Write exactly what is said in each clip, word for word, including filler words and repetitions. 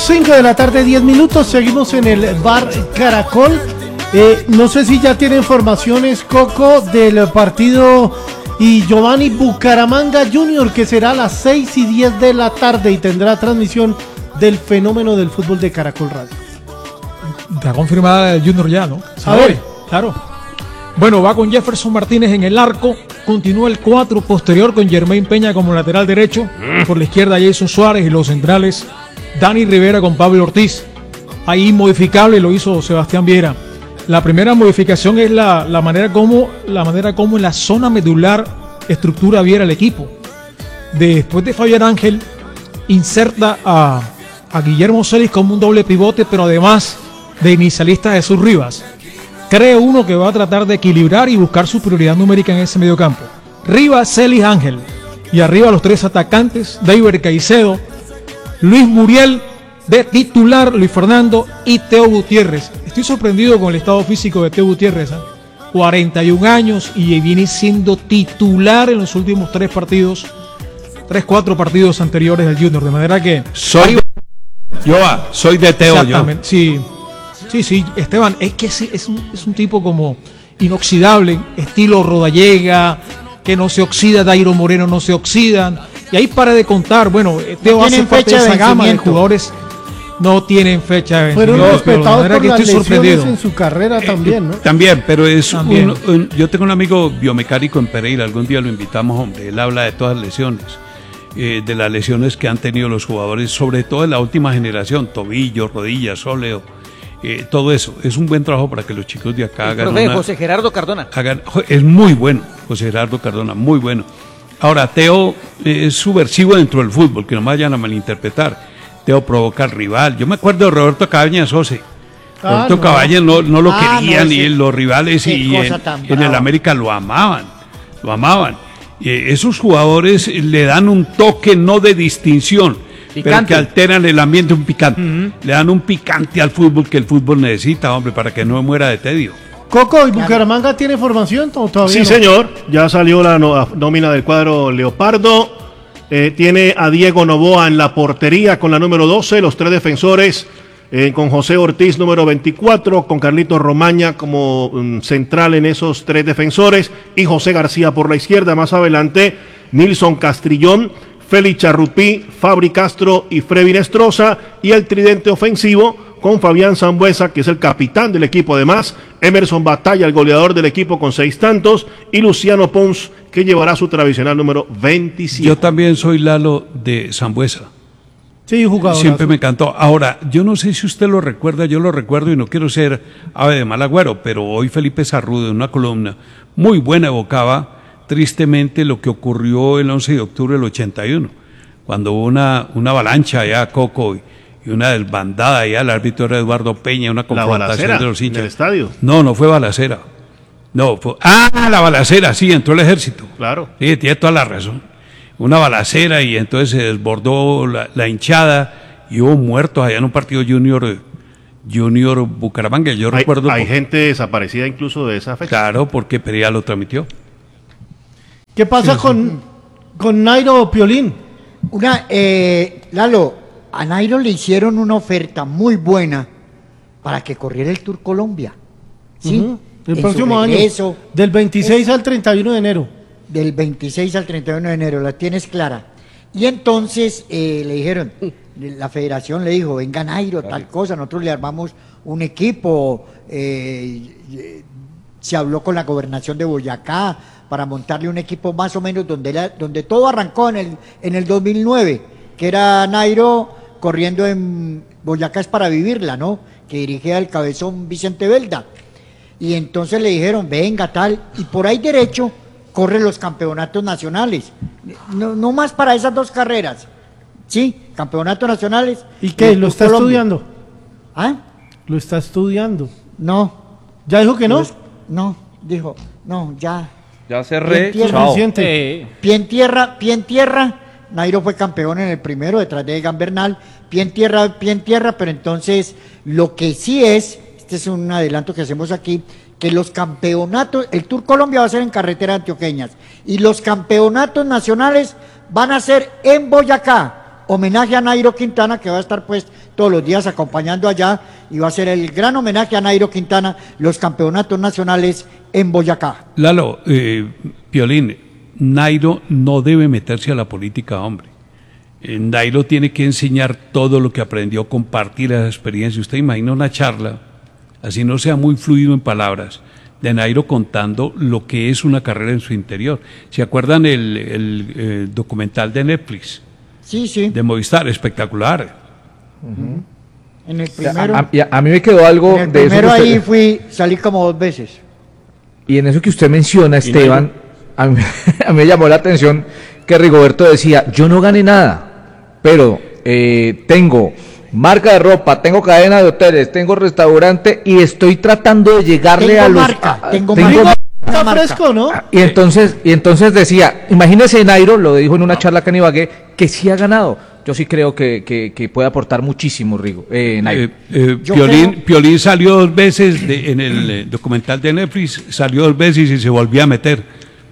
cinco de la tarde, diez minutos, seguimos en el bar Caracol. Eh, no sé si ya tiene informaciones, Coco, del partido y Giovanni Bucaramanga Junior, que será a las seis y diez de la tarde y tendrá transmisión del fenómeno del fútbol de Caracol Radio. Está confirmada el Junior ya, ¿no? A ver, claro. Bueno, va con Jefferson Martínez en el arco, continúa el cuatro posterior con Germain Peña como lateral derecho, por la izquierda Jason Suárez y los centrales Dani Rivera con Pablo Ortiz. Ahí modificable lo hizo Sebastián Viera. La primera modificación es la, la manera como la manera como en la zona medular estructura Viera el equipo. Después de Fabián Ángel, inserta a, a Guillermo Celis como un doble pivote, pero además de inicialista Jesús Rivas. Cree uno que va a tratar de equilibrar y buscar superioridad numérica en ese mediocampo. Rivas, Celis, Ángel. Y arriba los tres atacantes, David Caicedo, Luis Muriel de titular, Luis Fernando y Teo Gutiérrez. Estoy sorprendido con el estado físico de Teo Gutiérrez, ¿eh? cuarenta y un años y viene siendo titular en los últimos tres partidos, tres, cuatro partidos anteriores del Junior, de manera que... Soy yo, soy de Teo. Exactamente, yo. sí. Sí, sí, Esteban, es que es, es, un, es un tipo como inoxidable, estilo Rodallega, que no se oxida, Dairo Moreno no se oxidan, y ahí para de contar, bueno, Teo hace parte de esa gama de jugadores, no tienen fecha de vencimiento. Fueron respetados por que las estoy lesiones en su carrera también, ¿no? Eh, también, pero es También. Un, un, yo tengo un amigo biomecánico en Pereira, algún día lo invitamos, hombre, él habla de todas las lesiones. Eh, de las lesiones que han tenido los jugadores, sobre todo en la última generación, tobillo, rodillas, sóleo. Eh, todo eso, es un buen trabajo para que los chicos de acá hagan profe, una, José Gerardo Cardona hagan, es muy bueno, José Gerardo Cardona, muy bueno. Ahora, Teo eh, es subversivo dentro del fútbol, que no me vayan a malinterpretar. Teo provoca al rival. Yo me acuerdo de Roberto Cabañas, José. Ah, Roberto no. Cabañas no, no lo ah, querían, no, y los rivales y en, en el América lo amaban, lo amaban. Eh, esos jugadores le dan un toque no de distinción, picante, pero que alteran el ambiente, un picante. Uh-huh. Le dan un picante al fútbol que el fútbol necesita, hombre, para que no muera de tedio. Coco, ¿y Bucaramanga tiene formación o todavía Sí, no? señor, ya salió la no, nómina del cuadro Leopardo. Eh, tiene a Diego Novoa en la portería con la número doce, los tres defensores, eh, con José Ortiz número veinticuatro, con Carlitos Romaña como um, central en esos tres defensores, y José García por la izquierda. Más adelante, Nilson Castrillón, Félix Charrupí, Fabri Castro y Freddy Nestroza, y el tridente ofensivo con Fabián Sambuesa, que es el capitán del equipo, además Emerson Batalla, el goleador del equipo con seis tantos, y Luciano Pons, que llevará su tradicional número veintisiete. Yo también soy Lalo de Sambuesa. Sí, jugador. Siempre me encantó. Ahora, yo no sé si usted lo recuerda, yo lo recuerdo y no quiero ser ave de mal agüero, pero hoy Felipe Sarrudo en una columna muy buena evocaba tristemente lo que ocurrió el once de octubre del ochenta y uno, cuando hubo una, una avalancha allá a Coco y, y una desbandada allá, el árbitro era Eduardo Peña, una confrontación de los hinchas. ¿En el estadio? No, no fue balacera. No, fue, ah, la balacera, sí, entró el ejército. Claro. Sí, tiene toda la razón. Una balacera y entonces se desbordó la, la hinchada y hubo muertos allá en un partido junior, junior Bucaramanga. Yo hay, recuerdo. Hay por, gente desaparecida incluso de esa fecha. Claro, porque Perea lo transmitió. ¿Qué pasa sí, con, sí. con Nairo Piolín? Una, eh, Lalo, a Nairo le hicieron una oferta muy buena para que corriera el Tour Colombia. ¿Sí? Uh-huh. El en próximo regreso, año. Del veintiséis es, al treinta y uno de enero. Del veintiséis al treinta y uno de enero, la tienes clara. Y entonces eh, le dijeron, la federación le dijo, venga Nairo, tal cosa, nosotros le armamos un equipo, eh, se habló con la gobernación de Boyacá para montarle un equipo más o menos donde, la, donde todo arrancó en el, en el dos mil nueve, que era Nairo corriendo en Boyacá es para vivirla, ¿no? Que dirigía el cabezón Vicente Belda. Y entonces le dijeron, venga tal, y por ahí derecho corren los campeonatos nacionales, no, no más para esas dos carreras, ¿sí? Campeonatos nacionales. ¿Y qué? ¿Lo está Colombia. estudiando? ¿Ah? ¿Lo está estudiando? No. ¿Ya dijo que no? No, dijo, no, ya. Ya cerré, pie chao. Eh. Pie en tierra, pie en tierra, Nairo fue campeón en el primero, detrás de Egan Bernal, pie en tierra, pie en tierra, pero entonces, lo que sí es, este es un adelanto que hacemos aquí, que los campeonatos, el Tour Colombia va a ser en carreteras antioqueñas, y los campeonatos nacionales van a ser en Boyacá, homenaje a Nairo Quintana, que va a estar pues todos los días acompañando allá, y va a ser el gran homenaje a Nairo Quintana, los campeonatos nacionales en Boyacá. Lalo, eh, Piolín, Nairo no debe meterse a la política, hombre. Eh, Nairo tiene que enseñar todo lo que aprendió, compartir esa experiencia. Usted imagina una charla, así no sea muy fluido en palabras, de Nairo contando lo que es una carrera en su interior. ¿Se acuerdan el, el, el documental de Netflix? Sí, sí. De Movistar, espectacular. Uh-huh. En el primero. A, a, a mí me quedó algo en el de primero eso. ahí Usted, fui, salí como dos veces. y en eso que usted menciona, Esteban, a mí, a mí me llamó la atención que Rigoberto decía, yo no gané nada, pero eh, tengo marca de ropa, tengo cadena de hoteles, tengo restaurante y estoy tratando de llegarle Tengo a los... marca, a- tengo tengo marca. Está marca. fresco, ¿no? Y entonces, y entonces decía, imagínese Nairo, lo dijo en una charla acá en Ibagué, que sí ha ganado. Yo sí creo que, que, que puede aportar muchísimo, Rigo, eh, Nairo. Eh, eh, Yo Piolín, creo- Piolín salió dos veces de- en el eh, documental de Netflix, salió dos veces y se volvió a meter.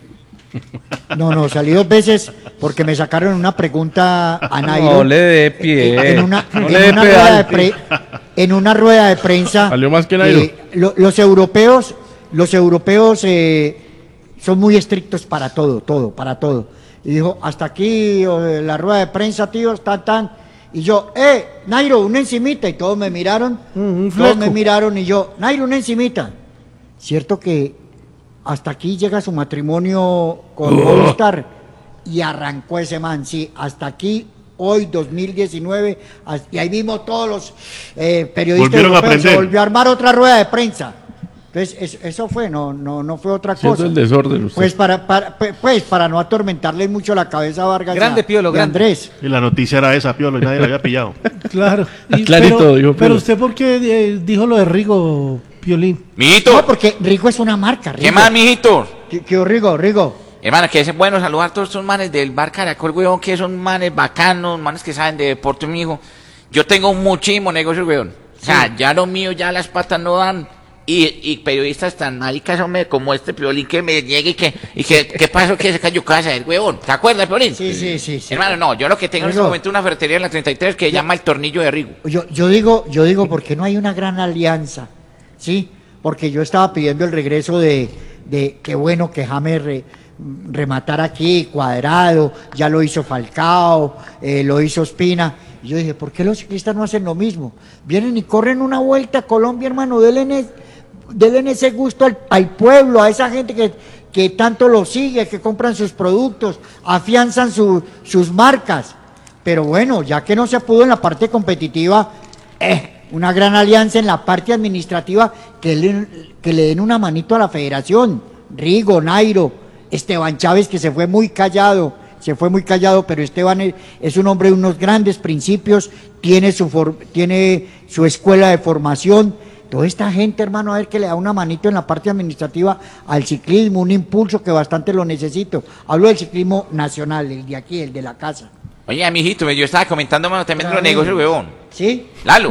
No, no, salí dos veces porque me sacaron una pregunta a Nairo. No le dé pie. En una, No en le dé una pie rueda de al pre- en una rueda de prensa. Salió más que Nairo. eh, lo- los europeos, los europeos eh, son muy estrictos para todo, todo, para todo. Y dijo, hasta aquí eh, la rueda de prensa, tíos, tan, tan. Y yo, eh, Nairo, una encimita. Y todos me miraron, Mm, un todos me fleco. miraron y yo, Nairo, una encimita. Cierto que hasta aquí llega su matrimonio con Movistar y arrancó ese man, sí, hasta aquí, hoy dos mil diecinueve, as- y ahí vimos todos los eh, periodistas Volvieron a europeos, se aprender. volvió a armar otra rueda de prensa. Entonces, es- eso fue, no, no, no fue otra Siendo cosa. el desorden usted. Pues para, para, pe- pues para no atormentarle mucho la cabeza a Vargas y a- Grande, Piolo, y a grande. Andrés. Y la noticia era esa, Piolo, y nadie la había pillado. Claro. Y- Clarito, pero, dijo pero Piolo. usted, ¿por qué eh, dijo lo de Rigo, Piolín? Mijito, No, porque Rigo es una marca. Rigo. ¿qué más, mijito? ¿Qué, qué Rigo, Rigo? Hermano, que es bueno saludar a todos estos manes del bar Caracol, weón, que son manes bacanos, manes que saben de deporte, mijo. Yo tengo muchísimo negocio, weón. O sea, ya lo mío, ya las patas no dan. Y, y periodistas tan maricas, hombre, como este Piolín que me llegue y que, y que, ¿qué pasó? Que se cayó casa del huevón. ¿Te acuerdas, Piolín? Sí, sí, sí, sí. Hermano, no, yo lo que tengo en este Rigo. momento es una ferretería en la treinta y tres que se llama El Tornillo de Rigo. Yo, yo digo, yo digo, porque no hay una gran alianza, ¿sí? Porque yo estaba pidiendo el regreso de, de qué bueno que James re- rematar aquí, Cuadrado, ya lo hizo Falcao, eh, lo hizo Espina. Y yo dije, ¿por qué los ciclistas no hacen lo mismo? Vienen y corren una vuelta a Colombia, hermano, denle, denle ese gusto al, al pueblo, a esa gente que, que tanto lo sigue, que compran sus productos, afianzan su- sus marcas. Pero bueno, ya que no se pudo en la parte competitiva, eh, una gran alianza en la parte administrativa, que le, que le den una manito a la federación. Rigo, Nairo, Esteban Chávez, que se fue muy callado, se fue muy callado, pero Esteban es, es un hombre de unos grandes principios, tiene su, for- tiene su escuela de formación. Toda esta gente, hermano, a ver que le da una manito en la parte administrativa al ciclismo, un impulso que bastante lo necesito. Hablo del ciclismo nacional, el de aquí, el de la casa. Oye, mijito, yo estaba comentando, mano, también de los negocios, huevón. ¿Sí? Lalo,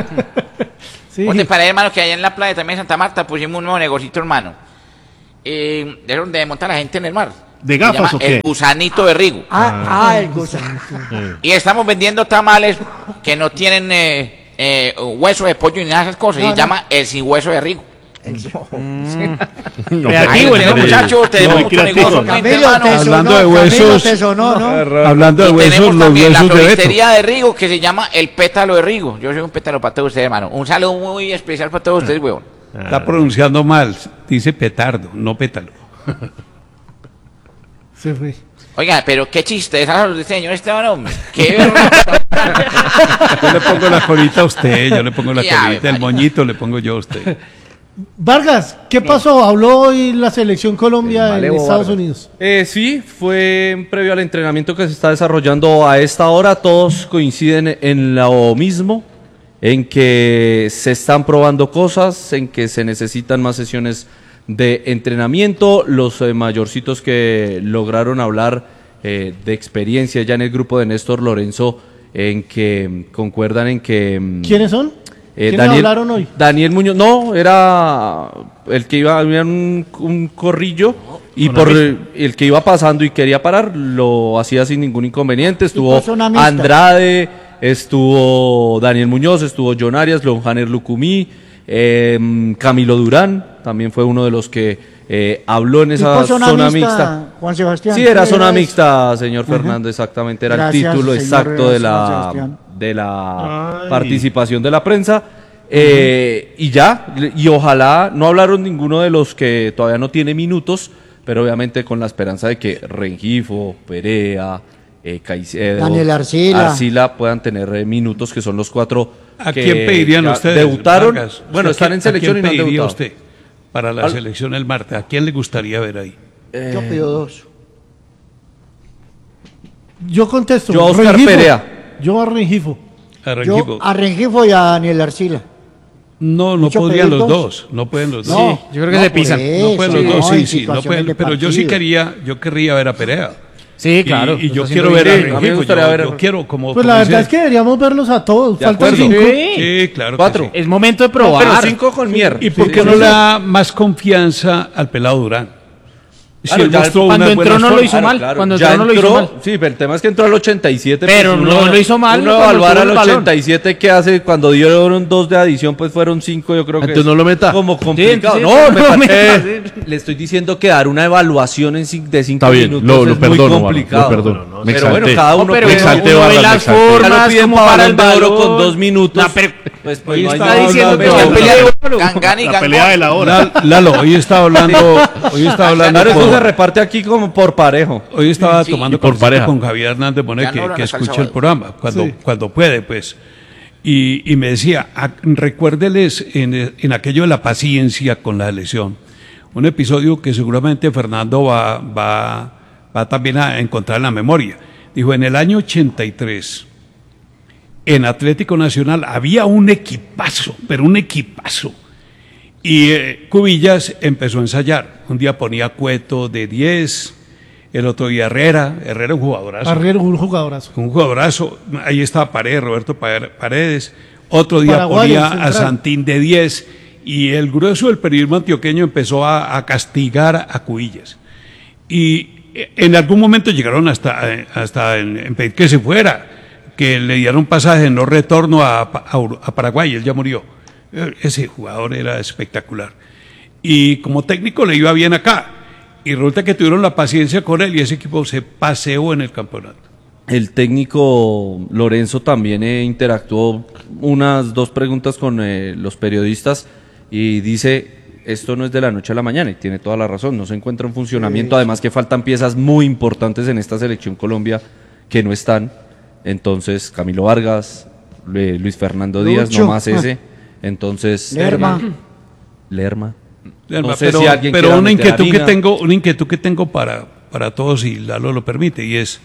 Sí. ¿cómo te parece, hermano, que allá en la playa también de Santa Marta pusimos un nuevo negocito, hermano? Eh, de donde monta la gente en el mar. ¿De Se gafas llama o qué? El Gusanito de Rigo. Ah, ah, el gusano. Y estamos vendiendo tamales que no tienen eh, eh, hueso de pollo ni nada de esas cosas. No, y no. se llama el sin hueso de Rigo. No, Ahí creativo, lo tenemos, ¿no? muchachos. Tenemos Muy mucho creativo. negocio, gente, Camilo, hermano. te Hablando sonó, de Camilo, huesos. te sonó, ¿no? Hablando de Y huesos, tenemos los también la huesos de Beto. floristería de Rigo que se llama El Pétalo de Rigo. Yo soy un pétalo para todos ustedes, hermano. Un saludo muy especial para todos ustedes, huevón. Está pronunciando mal, dice petardo, no pétalo. Se fue. Oiga, pero qué chiste, esa de este señor Esteban, hombre. Qué verdad. Yo le pongo la colita a usted, yo le pongo la Ya, colita, el María. moñito le pongo yo a usted. Vargas, ¿qué pasó? Habló hoy la selección Colombia El en malevo Estados Vargas. Unidos. Eh, sí, fue previo al entrenamiento que se está desarrollando a esta hora. Todos coinciden en lo mismo, en que se están probando cosas, en que se necesitan más sesiones de entrenamiento. Los eh, mayorcitos que lograron hablar eh, de experiencia ya en el grupo de Néstor Lorenzo, en que mm, concuerdan en que... mm, ¿Quiénes son? eh, ¿Quiénes hablaron hoy? Daniel Muñoz, no, era el que iba, había un, un corrillo y por el que iba pasando y quería parar, lo hacía sin ningún inconveniente. Estuvo sonamista. Andrade, estuvo Daniel Muñoz, estuvo John Arias, Lonjaner Lucumí, eh, Camilo Durán, también fue uno de los que eh, habló en esa ¿Tipo zona, zona mixta. mixta, Juan Sebastián? Sí, era ¿Qué zona era eso? mixta, señor Ajá. Fernando, exactamente, era Gracias, el título señor exacto de Juan la, Sebastián. de la Ay. participación de la prensa. Eh, y ya, y ojalá no hablaron ninguno de los que todavía no tiene minutos, pero obviamente con la esperanza de que Rengifo, Perea, eh, Caicedo, Daniel Arcila. Arcila puedan tener eh, minutos, que son los cuatro ¿A que quién pedirían ya ustedes? debutaron. Vargas? Bueno, ¿Usted a están en quién- a quién selección y no han pediría debutado. usted para la Al- selección el martes? ¿A quién le gustaría ver ahí? Yo pido dos. Yo contesto. Yo a Oscar Rengifo. Perea. Yo a Rengifo. A Yo Rengifo. a Rengifo y a Daniel Arcila. No, no Mucho podrían pedir los dos. dos. No pueden los dos. No, yo creo que no, se por pisan. eso, No pueden los dos, en sí, sí. No situaciones pueden, de pero yo sí partido. quería, yo querría ver a Perea. Sí, claro. Y, y lo yo está quiero haciendo ver a bien. Sí, a mí me Rengifo. gustaría Yo, ver a- yo quiero como. Pues como la dice- verdad es que deberíamos verlos a todos. De Faltan acuerdo. cinco. Sí. Sí, claro. que Cuatro. sí. Es momento de No, probar. pero cinco con Mier. ¿Y por Sí, qué sí, no sí. le da más confianza al pelado Durán? Si Claro, él ya mostró cuando unas entró buenas no lo formas. hizo mal. Cuando ya entró no lo hizo mal. Sí, pero el tema es que entró al ochenta y siete. Pero pues, no lo hizo mal Uno cuando evaluar tuvo al el balón. ochenta y siete que hace cuando dieron dos de adición, pues fueron cinco, yo creo que Entonces es no lo meta. como complicado. Sí, no, sí, me no lo parece- meta, le estoy diciendo que dar una evaluación en cin- de cinco Está bien, minutos lo, lo es perdono, muy mano, complicado. lo perdono. Me Pero bueno, exalté. cada uno No, pero me puede- exalté, uno ve Vargas, me las exalté. Ya formas, lo piden como para para el el de oro balón. con dos minutos. No, pero- pues, pues, Hoy no hay estaba nada. diciendo que hablando- es la pelea de oro. Gangán y La Gangón. pelea de la hora. La- Lalo, hoy estaba hablando, hoy estaba hablando Claro, esto con- se reparte aquí como por parejo. hoy estaba Sí, tomando y por cafecito pareja. con Javier Hernández Bonet, Ya no que, hablan que hasta el escucha el sábado. programa, cuando, Sí. cuando puede, pues. Y, y me decía, "Ah, recuérdeles en, en aquello de la paciencia con la elección, un episodio que seguramente Fernando va, va, va también a encontrar en la memoria. Dijo, en el año ochenta y tres, en Atlético Nacional había un equipazo, pero un equipazo. Y eh, Cubillas empezó a ensayar. Un día ponía Cueto de diez, el otro día Herrera, Herrera un jugadorazo. Arriero, un jugadorazo. Un jugadorazo, ahí estaba Paredes, Roberto Pa- Paredes. Otro día Paraguayo, ponía a central. Santín de diez. Y el grueso del periodismo antioqueño empezó a, a castigar a Cubillas. Y eh, en algún momento llegaron hasta, eh, hasta en, en pedir que se fuera, que le dieron pasaje de no retorno a, Pa- a Ur- a Paraguay, él ya murió. Eh, Ese jugador era espectacular. Y como técnico le iba bien acá. Y resulta que tuvieron la paciencia con él y ese equipo se paseó en el campeonato. El técnico Lorenzo también eh, interactuó unas dos preguntas con eh, los periodistas y dice, esto no es de la noche a la mañana, y tiene toda la razón, no se encuentra en funcionamiento, además que faltan piezas muy importantes en esta selección Colombia que no están, entonces Camilo Vargas, Lu- Luis Fernando Díaz, Lucho. no más ese, entonces... Lerma. Lerma. Lerma, No sé pero si alguien pero quiera una meter a inquietud que Nina. tengo, una inquietud que tengo para, para todos, si Lalo lo permite, y es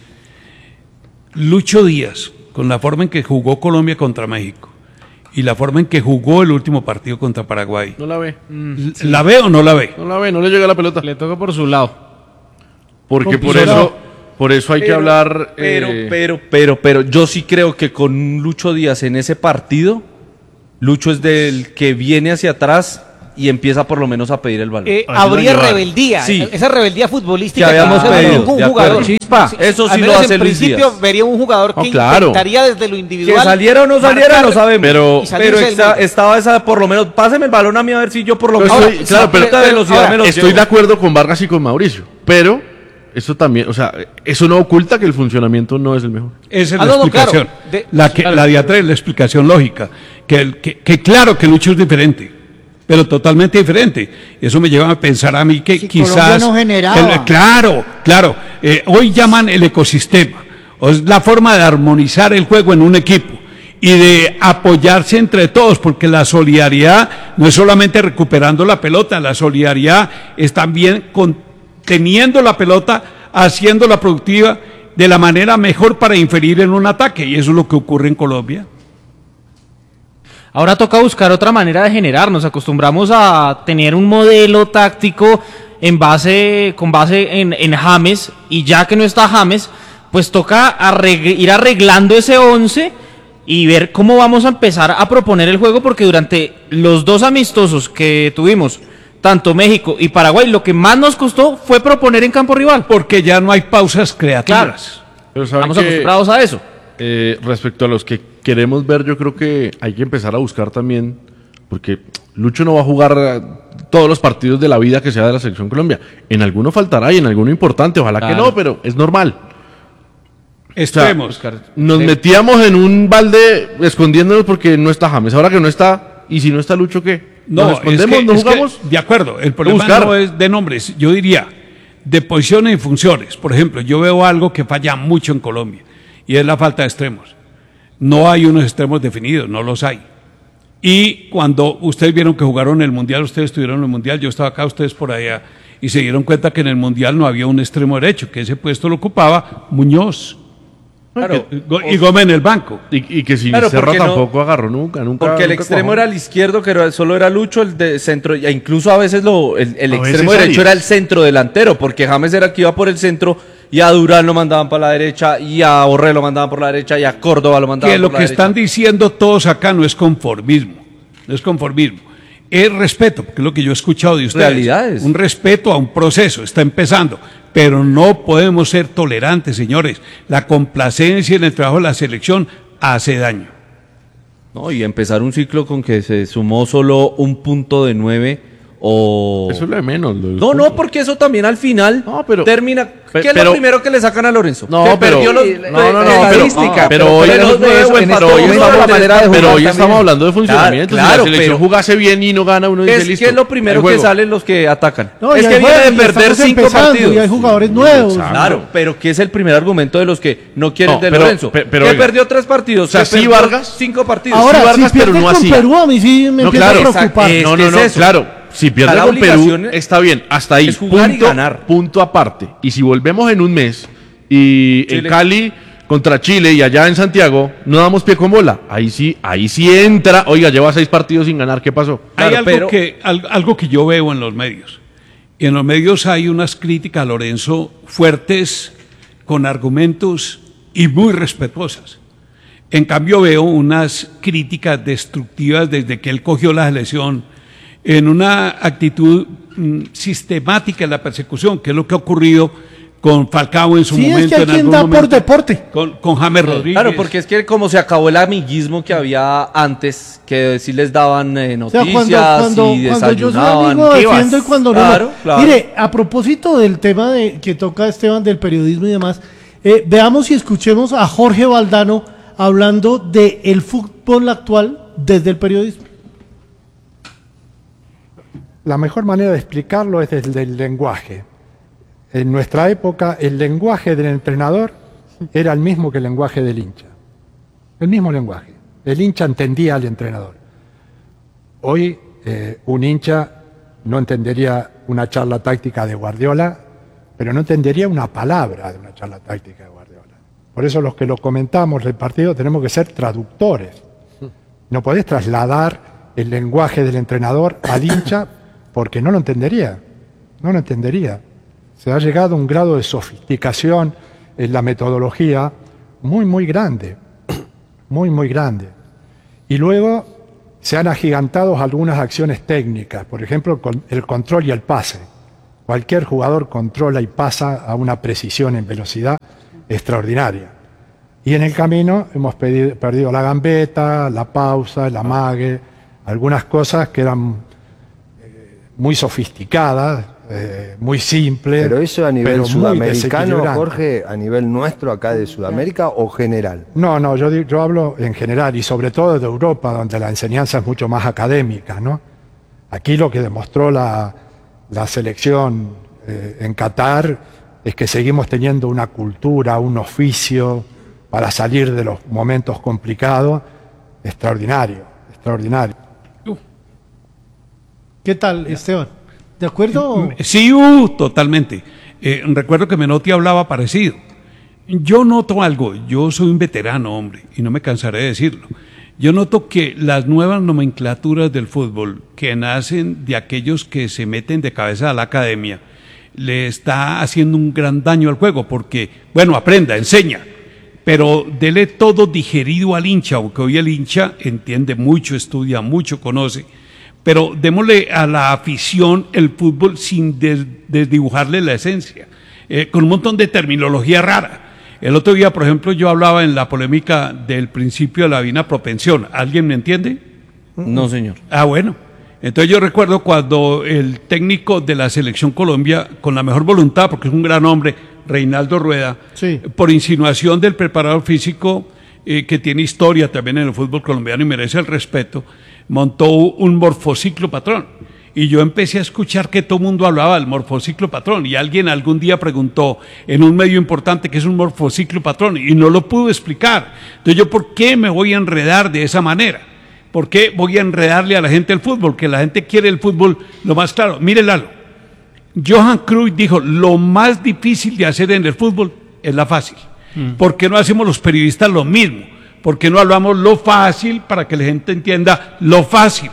Lucho Díaz, con la forma en que jugó Colombia contra México y la forma en que jugó el último partido contra Paraguay. No la ve. ¿La ve o no la ve? No la ve, no le llega la pelota. Le toca por su lado. Porque por Complicado. eso, por eso hay que hablar. Pero, eh, pero, pero, pero, yo sí creo que con Lucho Díaz en ese partido, Lucho es del que viene hacia atrás y empieza por lo menos a pedir el balón. Eh, Ayuda a habría llevar. rebeldía, Sí. esa rebeldía futbolística Que habíamos no se ve en pedido, ningún de acuerdo. jugador. Chispa. Eso sí Al lo menos hace en Luis principio Díaz. vería un jugador que No, claro. intentaría desde lo Que individual. saliera o no saliera, marcar no sabemos. Pero- y salirse Pero del esta- mundo. estaba esa, por lo menos, páseme el balón a mí a ver si yo por lo Pero menos. estoy- claro, pero- esta velocidad ahora, me lo estoy llevo. de acuerdo con Vargas y con Mauricio. Pero eso también, o sea, eso no oculta que el funcionamiento no es el mejor. Esa es Ah, la no, no, claro. explicación. De- la, que, la de atrás es la explicación lógica. Que, el- que, que claro que Lucho es diferente, pero totalmente diferente. Eso me lleva a pensar a mí que Si quizás... Colombia no generaba. el- claro, claro. Eh, hoy llaman el ecosistema. O es la forma de armonizar el juego en un equipo y de apoyarse entre todos, porque la solidaridad no es solamente recuperando la pelota, la solidaridad es también conteniendo la pelota, haciéndola productiva de la manera mejor para inferir en un ataque, y eso es lo que ocurre en Colombia. Ahora toca buscar otra manera de generar. Nos acostumbramos a tener un modelo táctico en base, con base en, en James, y ya que no está James, pues toca arreg- ir arreglando ese once y ver cómo vamos a empezar a proponer el juego, porque durante los dos amistosos que tuvimos, tanto México y Paraguay, lo que más nos costó fue proponer en campo rival. Porque ya no hay pausas creativas. Pero saben Estamos que acostumbrados a eso. eh, respecto a los que queremos ver, yo creo que hay que empezar a buscar también, porque Lucho no va a jugar eh, todos los partidos de la vida que sea de la Selección Colombia. En alguno faltará y en alguno importante, ojalá que Claro. no, pero es normal. Estemos. O sea, nos metíamos en un balde escondiéndonos porque no está James. Ahora que no está, y si no está Lucho, ¿qué? No, ¿Nos escondemos? es que- ¿No es que, jugamos? de acuerdo, el problema buscar. no es de nombres, yo diría de posiciones y funciones. Por ejemplo, yo veo algo que falla mucho en Colombia y es la falta de extremos. No hay unos extremos definidos, no los hay. Y cuando ustedes vieron que jugaron el Mundial, ustedes estuvieron en el Mundial, yo estaba acá, ustedes por allá, y se dieron cuenta que en el Mundial no había un extremo derecho, que ese puesto lo ocupaba Muñoz. Claro. Que- y Gómez en el banco. Y, y que si Claro, Serra porque no- tampoco agarró nunca, nunca. Porque el nunca extremo cuajó. era el izquierdo, que era- solo era Lucho, el de centro, e incluso a veces lo, el, el A extremo veces derecho Arias. era el centro delantero, porque James era el que iba por el centro, y a Durán lo mandaban para la derecha, y a Borré lo mandaban por la derecha, y a Córdoba lo mandaban Que lo por la que derecha. están diciendo todos acá no es conformismo, no es conformismo, es respeto, porque es lo que yo he escuchado de ustedes. Realidades. Un respeto a un proceso, está empezando, pero no podemos ser tolerantes, señores. La complacencia en el trabajo de la selección hace daño. No, y empezar un ciclo con que se sumó solo un punto de nueve, o... Eso es lo de menos. lo del No, punto. no, porque eso también al final No, pero- termina... pe- ¿Qué es pero- lo primero que le sacan a Lorenzo? No, Que pero- perdió los, Sí, no, no, no, la pero- estadística. pero hoy- Pero pero no de eso, en en este pero hoy momento estamos la hablando manera de Pero jugar hoy también. estamos hablando de funcionamiento. Claro, si la claro, selección pero- jugase bien y no gana, uno dice Es listo. que es lo primero hay que juego. salen los que atacan. No, es y que hay viene juego- de y perder estamos cinco empezando, partidos. y hay jugadores nuevos. Claro, pero que es el primer argumento de los que no quieren No, de pero- Lorenzo. pe- pero que oiga. perdió tres partidos. O sea, que sí, perdió Vargas- cinco partidos. Ahora, Sí, Vargas, si pierde pero no con hacía. Perú, a mí sí me No, empieza claro. a preocupar. Es No, que no, es no, eso. claro. Si pierde Cada con Perú, obligación está bien, hasta ahí. es jugar y punto, ganar. punto aparte. Y si volvemos en un mes y en Chile. Cali contra Chile y allá en Santiago no damos pie con bola, ahí sí, ahí sí entra. Oiga, lleva seis partidos sin ganar, ¿qué pasó? Hay Claro, algo, pero- que, al- algo que yo veo en los medios. Y en los medios hay unas críticas a Lorenzo fuertes, con argumentos y muy respetuosas. En cambio veo unas críticas destructivas desde que él cogió la selección en una actitud mm, sistemática en la persecución, que es lo que ha ocurrido con Falcao en su Sí, es momento. que hay en quien algún da por momento, deporte. Con, con James Rodríguez. Claro, porque es que como se acabó el amiguismo que había antes, que sí les daban eh, O sea, noticias cuando, cuando, y cuando yo soy desayunaban. amigo ¿Qué defiendo y vas? cuando no, Claro, no. claro. Mire, a propósito del tema de, que toca Esteban del periodismo y demás, eh, veamos y escuchemos a Jorge Valdano hablando del fútbol actual desde el periodismo. La mejor manera de explicarlo es desde el lenguaje. En nuestra época, el lenguaje del entrenador era el mismo que el lenguaje del hincha. El mismo lenguaje. El hincha entendía al entrenador. Hoy, eh, un hincha no entendería una charla táctica de Guardiola, pero no entendería una palabra de una charla táctica de Guardiola. Por eso los que lo comentamos del partido tenemos que ser traductores. No podés trasladar el lenguaje del entrenador al hincha porque no lo entendería. No lo entendería. Se ha llegado a un grado de sofisticación en la metodología muy, muy grande. Muy, muy grande. Y luego se han agigantado algunas acciones técnicas. Por ejemplo, con el control y el pase. Cualquier jugador controla y pasa a una precisión en velocidad extraordinaria. Y en el camino hemos pedido- perdido la gambeta, la pausa, el amague, algunas cosas que eran eh, muy sofisticadas, eh, muy simples. Pero eso a nivel pero muy sudamericano, desequilibrantes. Jorge, a nivel nuestro acá de Sudamérica o general. No, no, yo, di- yo hablo en general y sobre todo de Europa, donde la enseñanza es mucho más académica, ¿no? Aquí lo que demostró la, la selección eh, en Qatar es que seguimos teniendo una cultura, un oficio para salir de los momentos complicados extraordinario, extraordinario. ¿Qué tal, Esteban? ¿De acuerdo? Sí, uh, totalmente. Eh, recuerdo que Menotti hablaba parecido. Yo noto algo, yo soy un veterano, hombre, y no me cansaré de decirlo. Yo noto que las nuevas nomenclaturas del fútbol que nacen de aquellos que se meten de cabeza a la academia, le está haciendo un gran daño al juego, porque, bueno, aprenda, enseña, pero dele todo digerido al hincha, aunque hoy el hincha entiende mucho, estudia mucho, conoce, pero démosle a la afición el fútbol sin des- desdibujarle la esencia, eh, con un montón de terminología rara. El otro día, por ejemplo, yo hablaba en la polémica del principio de la divina propensión. ¿Alguien me entiende? No, señor. Ah, bueno. Entonces yo recuerdo cuando el técnico de la Selección Colombia, con la mejor voluntad, porque es un gran hombre, Reinaldo Rueda, Sí. por insinuación del preparador físico, eh, que tiene historia también en el fútbol colombiano y merece el respeto, montó un morfociclo patrón. Y yo empecé a escuchar que todo el mundo hablaba del morfociclo patrón, y alguien algún día preguntó en un medio importante qué es un morfociclo patrón, y no lo pudo explicar. Entonces yo, ¿por qué me voy a enredar de esa manera? ¿Por qué voy a enredarle a la gente el fútbol? Que la gente quiere el fútbol lo más claro. Mire, Lalo, Johan Cruyff dijo, lo más difícil de hacer en el fútbol es la fácil. Mm. ¿Por qué no hacemos los periodistas lo mismo? ¿Por qué no hablamos lo fácil para que la gente entienda lo fácil?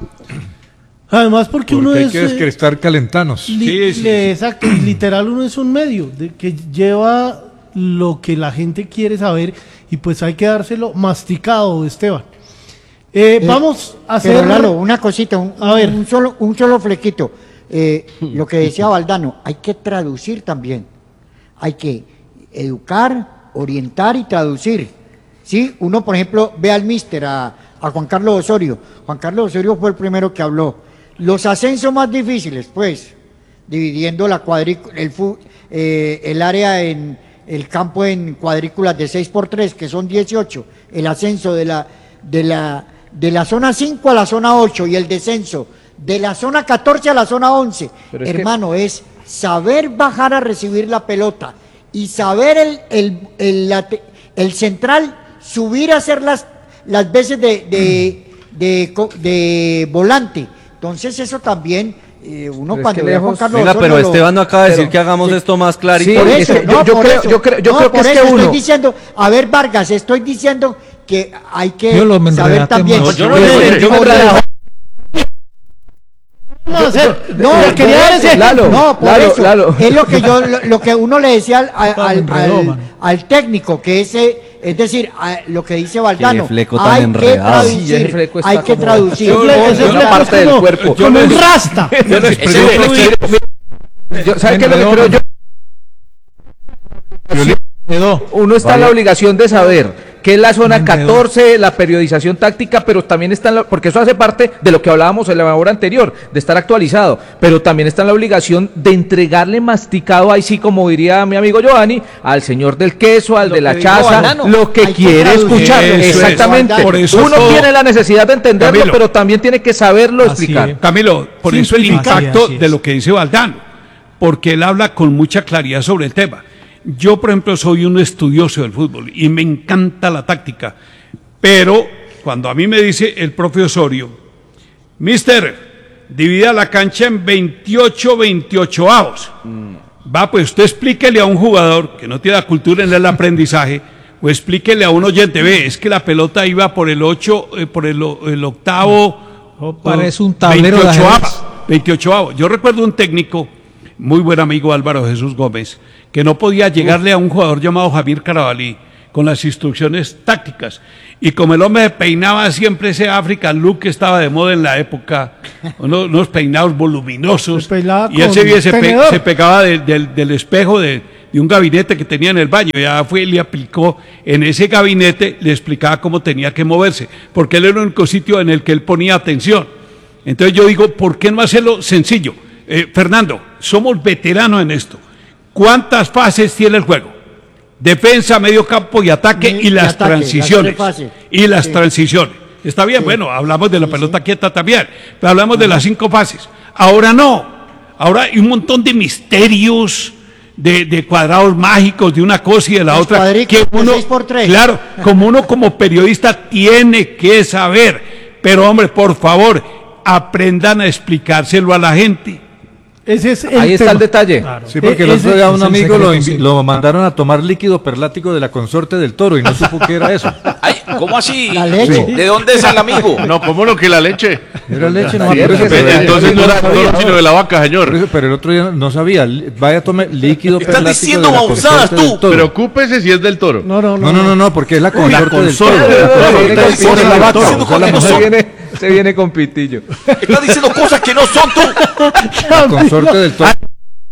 Además, porque, porque uno hay es... que descrestar calentanos. Li Sí, sí, le- Exacto, y literal uno es un medio de que lleva lo que la gente quiere saber y pues hay que dárselo masticado, Esteban. Eh, Eh, vamos a hacer... Pero Lalo, una cosita, un, A ver. un solo, un solo flequito. Eh, lo que decía Valdano, hay que traducir también. Hay que educar, orientar y traducir. ¿Sí? Uno, por ejemplo, ve al míster, a, a Juan Carlos Osorio. Juan Carlos Osorio fue el primero que habló. Los ascensos más difíciles, pues, dividiendo la cuadrícula, el, fu- eh, el área en el campo en cuadrículas de seis por tres, que son dieciocho, el ascenso de la, de la, de la zona cinco a la zona ocho y el descenso de la zona catorce a la zona once. Pero es que- Hermano, es saber bajar a recibir la pelota y saber el, el, el, late- el central subir a hacer las, las veces de, de, de, co- de volante. Entonces eso también, eh, uno Pero es cuando que ve a Juan lejos- Carlos Venga, Osorio pero lo- Esteban no acaba de decir pero- que hagamos sí. esto más clarito. Sí, por es eso, que no, yo- yo por creo- eso. yo creo- yo No, creo que por es que eso uno- estoy diciendo, a ver, Vargas, estoy diciendo que hay que Yo lo me saber enredaste también. más. yo no Eh, me- yo me orientar- Vamos a hacer... No, Yo- lo que quería yo- decir, Lalo, no, por Lalo, eso, Lalo. es lo que yo, lo, lo que uno le decía al, al, Estaba al- enredado, al- mano. al técnico, que ese, es decir, a- lo que dice Valdano, Qué fleco tan hay que enredado. Sí, ese traducir, fleco está hay que como- traducir. Ese fleco- ese Una fleco es parte del como- cuerpo. como un rasta. Yo no Ese explico- fleco- yo- ¿Sabe qué es lo que creo yo? Quedó. Uno está en la obligación de saber qué es la zona Me enredó. catorce, la periodización táctica, pero también está en la, porque eso hace parte de lo que hablábamos en la hora anterior, de estar actualizado, pero también está en la obligación de entregarle masticado, ahí sí, como diría mi amigo Giovanni, al señor del queso, al Lo de la que dijo chaza, Banano. lo que Hay que quiere traducir. escuchar. Eso es. Exactamente. Por eso Uno todo- tiene la necesidad de entenderlo, Camilo. pero también tiene que saberlo Así explicar. es. Camilo, por eso el Simplificar. impacto Así es. de lo que dice Valdano, porque él habla con mucha claridad sobre el tema. Yo, por ejemplo, soy un estudioso del fútbol y me encanta la táctica, pero cuando a mí me dice el propio Osorio, mister, divida la cancha en veintiocho, veintiocho avos. Va, pues usted explíquele a un jugador que no tiene la cultura en el aprendizaje, o explíquele a un oyente, ve, es que la pelota iba por el ocho, eh, por el, o- el octavo. Oh, parece un tablero de veintiocho ajedrez. avos, veintiocho avos. Yo recuerdo un técnico, muy buen amigo Álvaro Jesús Gómez, que no podía llegarle a un jugador llamado Javier Carabalí con las instrucciones tácticas. Y como el hombre peinaba siempre ese African look que estaba de moda en la época, unos, unos peinados voluminosos, Se peinaba y él se, con se, pe- tenedor. se pegaba de- del- del espejo de, de un gabinete que tenía en el baño. Ya fue y le aplicó en ese gabinete, le explicaba cómo tenía que moverse, porque él era el único sitio en el que él ponía atención. Entonces yo digo, ¿por qué no hacerlo sencillo? Eh, Fernando, somos veteranos en esto. ¿Cuántas fases tiene el juego? Defensa, medio campo y ataque Y- y, y las ataque, las transiciones. tres fases. Y las Sí. transiciones. Está bien, Sí. bueno, hablamos de la pelota quieta también, pero hablamos de las cinco fases. Ahora no. Ahora hay un montón de misterios, de, de cuadrados mágicos, de una cosa y de la Los otra. cuadrículas de uno, seis por tres. claro, como uno como periodista tiene que saber. Pero hombre, por favor, aprendan a explicárselo a la gente. Ese es el Ahí está tema. el detalle. Sí, porque el E- otro ese día es un el amigo lo, secreto, invi- sí. lo mandaron a tomar líquido perlático de la consorte del toro y no supo qué era eso. Ay, ¿cómo así? La leche. ¿De dónde es el amigo? No, ¿cómo no que la leche? Era leche, no Sí, me acuerdo. pero Pero Entonces no era toro, sino de la vaca, Por señor. eso, pero el otro día no sabía. Li- Vaya, tome líquido Estás perlático diciendo de la babosadas, consorte del tú. toro. Preocúpese si es del toro. No, no, No, no, no, no, porque es la consorte del toro. consorte. La consorte Se viene del con toro es la pitillo. vaca, diciendo o sea, la cosas que no Se mujer. viene, se viene con pitillo. Estás diciendo cosas que no son tú. La consorte del toro.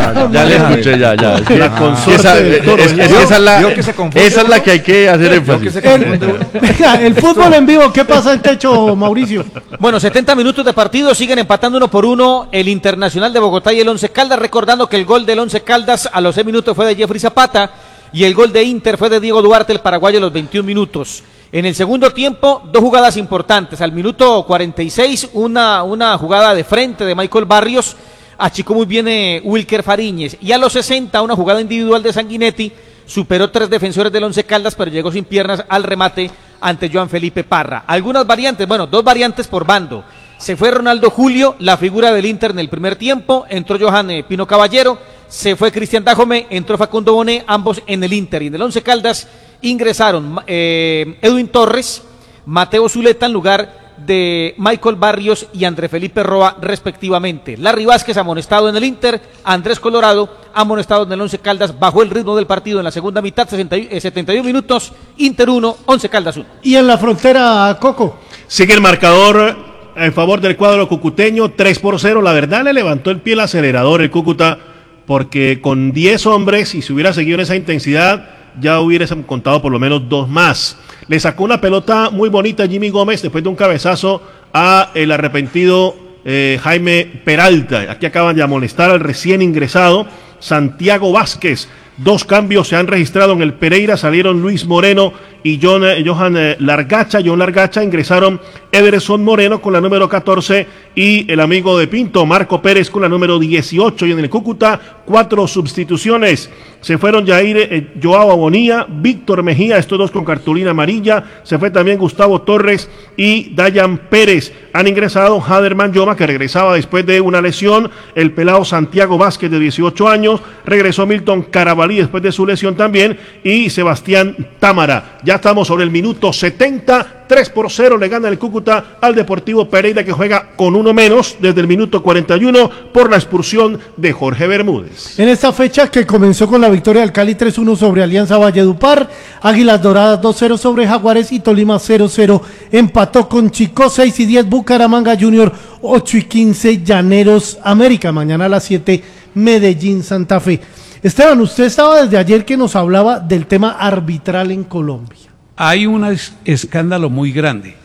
ya, ya le escuché, ya, ya. Es que La consorte esa, del Toro, es, es ya. que esa es la, Vio que se confunde esa es la uno. que hay que hacer énfasis. El, venga, el fútbol en vivo, ¿qué pasa en techo, Mauricio? Bueno, setenta minutos de partido, siguen empatando uno por uno el Internacional de Bogotá y el Once Caldas, recordando que el gol del Once Caldas a los seis minutos fue de Jeffrey Zapata y el gol de Inter fue de Diego Duarte, el paraguayo, a los veintiún minutos. En el segundo tiempo, dos jugadas importantes. Al minuto cuarenta y seis, una, una jugada de frente de Michael Barrios, achicó muy bien eh, Wilker Fariñez. Y a los sesenta, una jugada individual de Sanguinetti, superó tres defensores del Once Caldas, pero llegó sin piernas al remate ante Joan Felipe Parra. Algunas variantes, bueno, dos variantes por bando. Se fue Ronaldo Julio, la figura del Inter en el primer tiempo, entró Johan eh, Pino Caballero, se fue Cristian Dajome, entró Facundo Bonet, ambos en el Inter. Y en el Once Caldas ingresaron eh, Edwin Torres, Mateo Zuleta en lugar de Michael Barrios y André Felipe Roa respectivamente. Larry Vázquez amonestado en el Inter, Andrés Colorado amonestado en el Once Caldas. Bajó el ritmo del partido en la segunda mitad, sesenta, eh, setenta y uno minutos, Inter uno, Once Caldas uno. Y en la frontera, Coco. Sigue el marcador en favor del cuadro cucuteño, tres por cero. La verdad, le levantó el pie el acelerador el Cúcuta, porque con diez hombres, y si hubiera seguido en esa intensidad, ya hubiera contado por lo menos dos más. Le sacó una pelota muy bonita a Jimmy Gómez después de un cabezazo a el arrepentido eh, Jaime Peralta. Aquí acaban de amonestar al recién ingresado Santiago Vázquez. Dos cambios se han registrado en el Pereira, salieron Luis Moreno y John, eh, Johan eh, Largacha. John Largacha, ingresaron Ederson Moreno con la número catorce y el amigo de Pinto, Marco Pérez, con la número dieciocho. Y en el Cúcuta, cuatro sustituciones. Se fueron Jair eh, Joao Abonía, Víctor Mejía, estos dos con cartulina amarilla. Se fue también Gustavo Torres y Dayan Pérez. Han ingresado Haderman Yoma, que regresaba después de una lesión. El pelado Santiago Vázquez, de dieciocho años. Regresó Milton Carabalí después de su lesión también. Y Sebastián Támara. Ya estamos sobre el minuto setenta. tres por cero le gana el Cúcuta al Deportivo Pereira, que juega con uno menos desde el minuto cuarenta y uno por la expulsión de Jorge Bermúdez. En esta fecha, que comenzó con la victoria del Cali tres uno sobre Alianza Valledupar, Águilas Doradas dos cero sobre Jaguares y Tolima cero cero empató con Chicó. Seis y diez Bucaramanga Junior, ocho y quince Llaneros América. Mañana a las siete Medellín Santa Fe. Esteban, usted estaba desde ayer que nos hablaba del tema arbitral en Colombia. Hay un es- escándalo muy grande.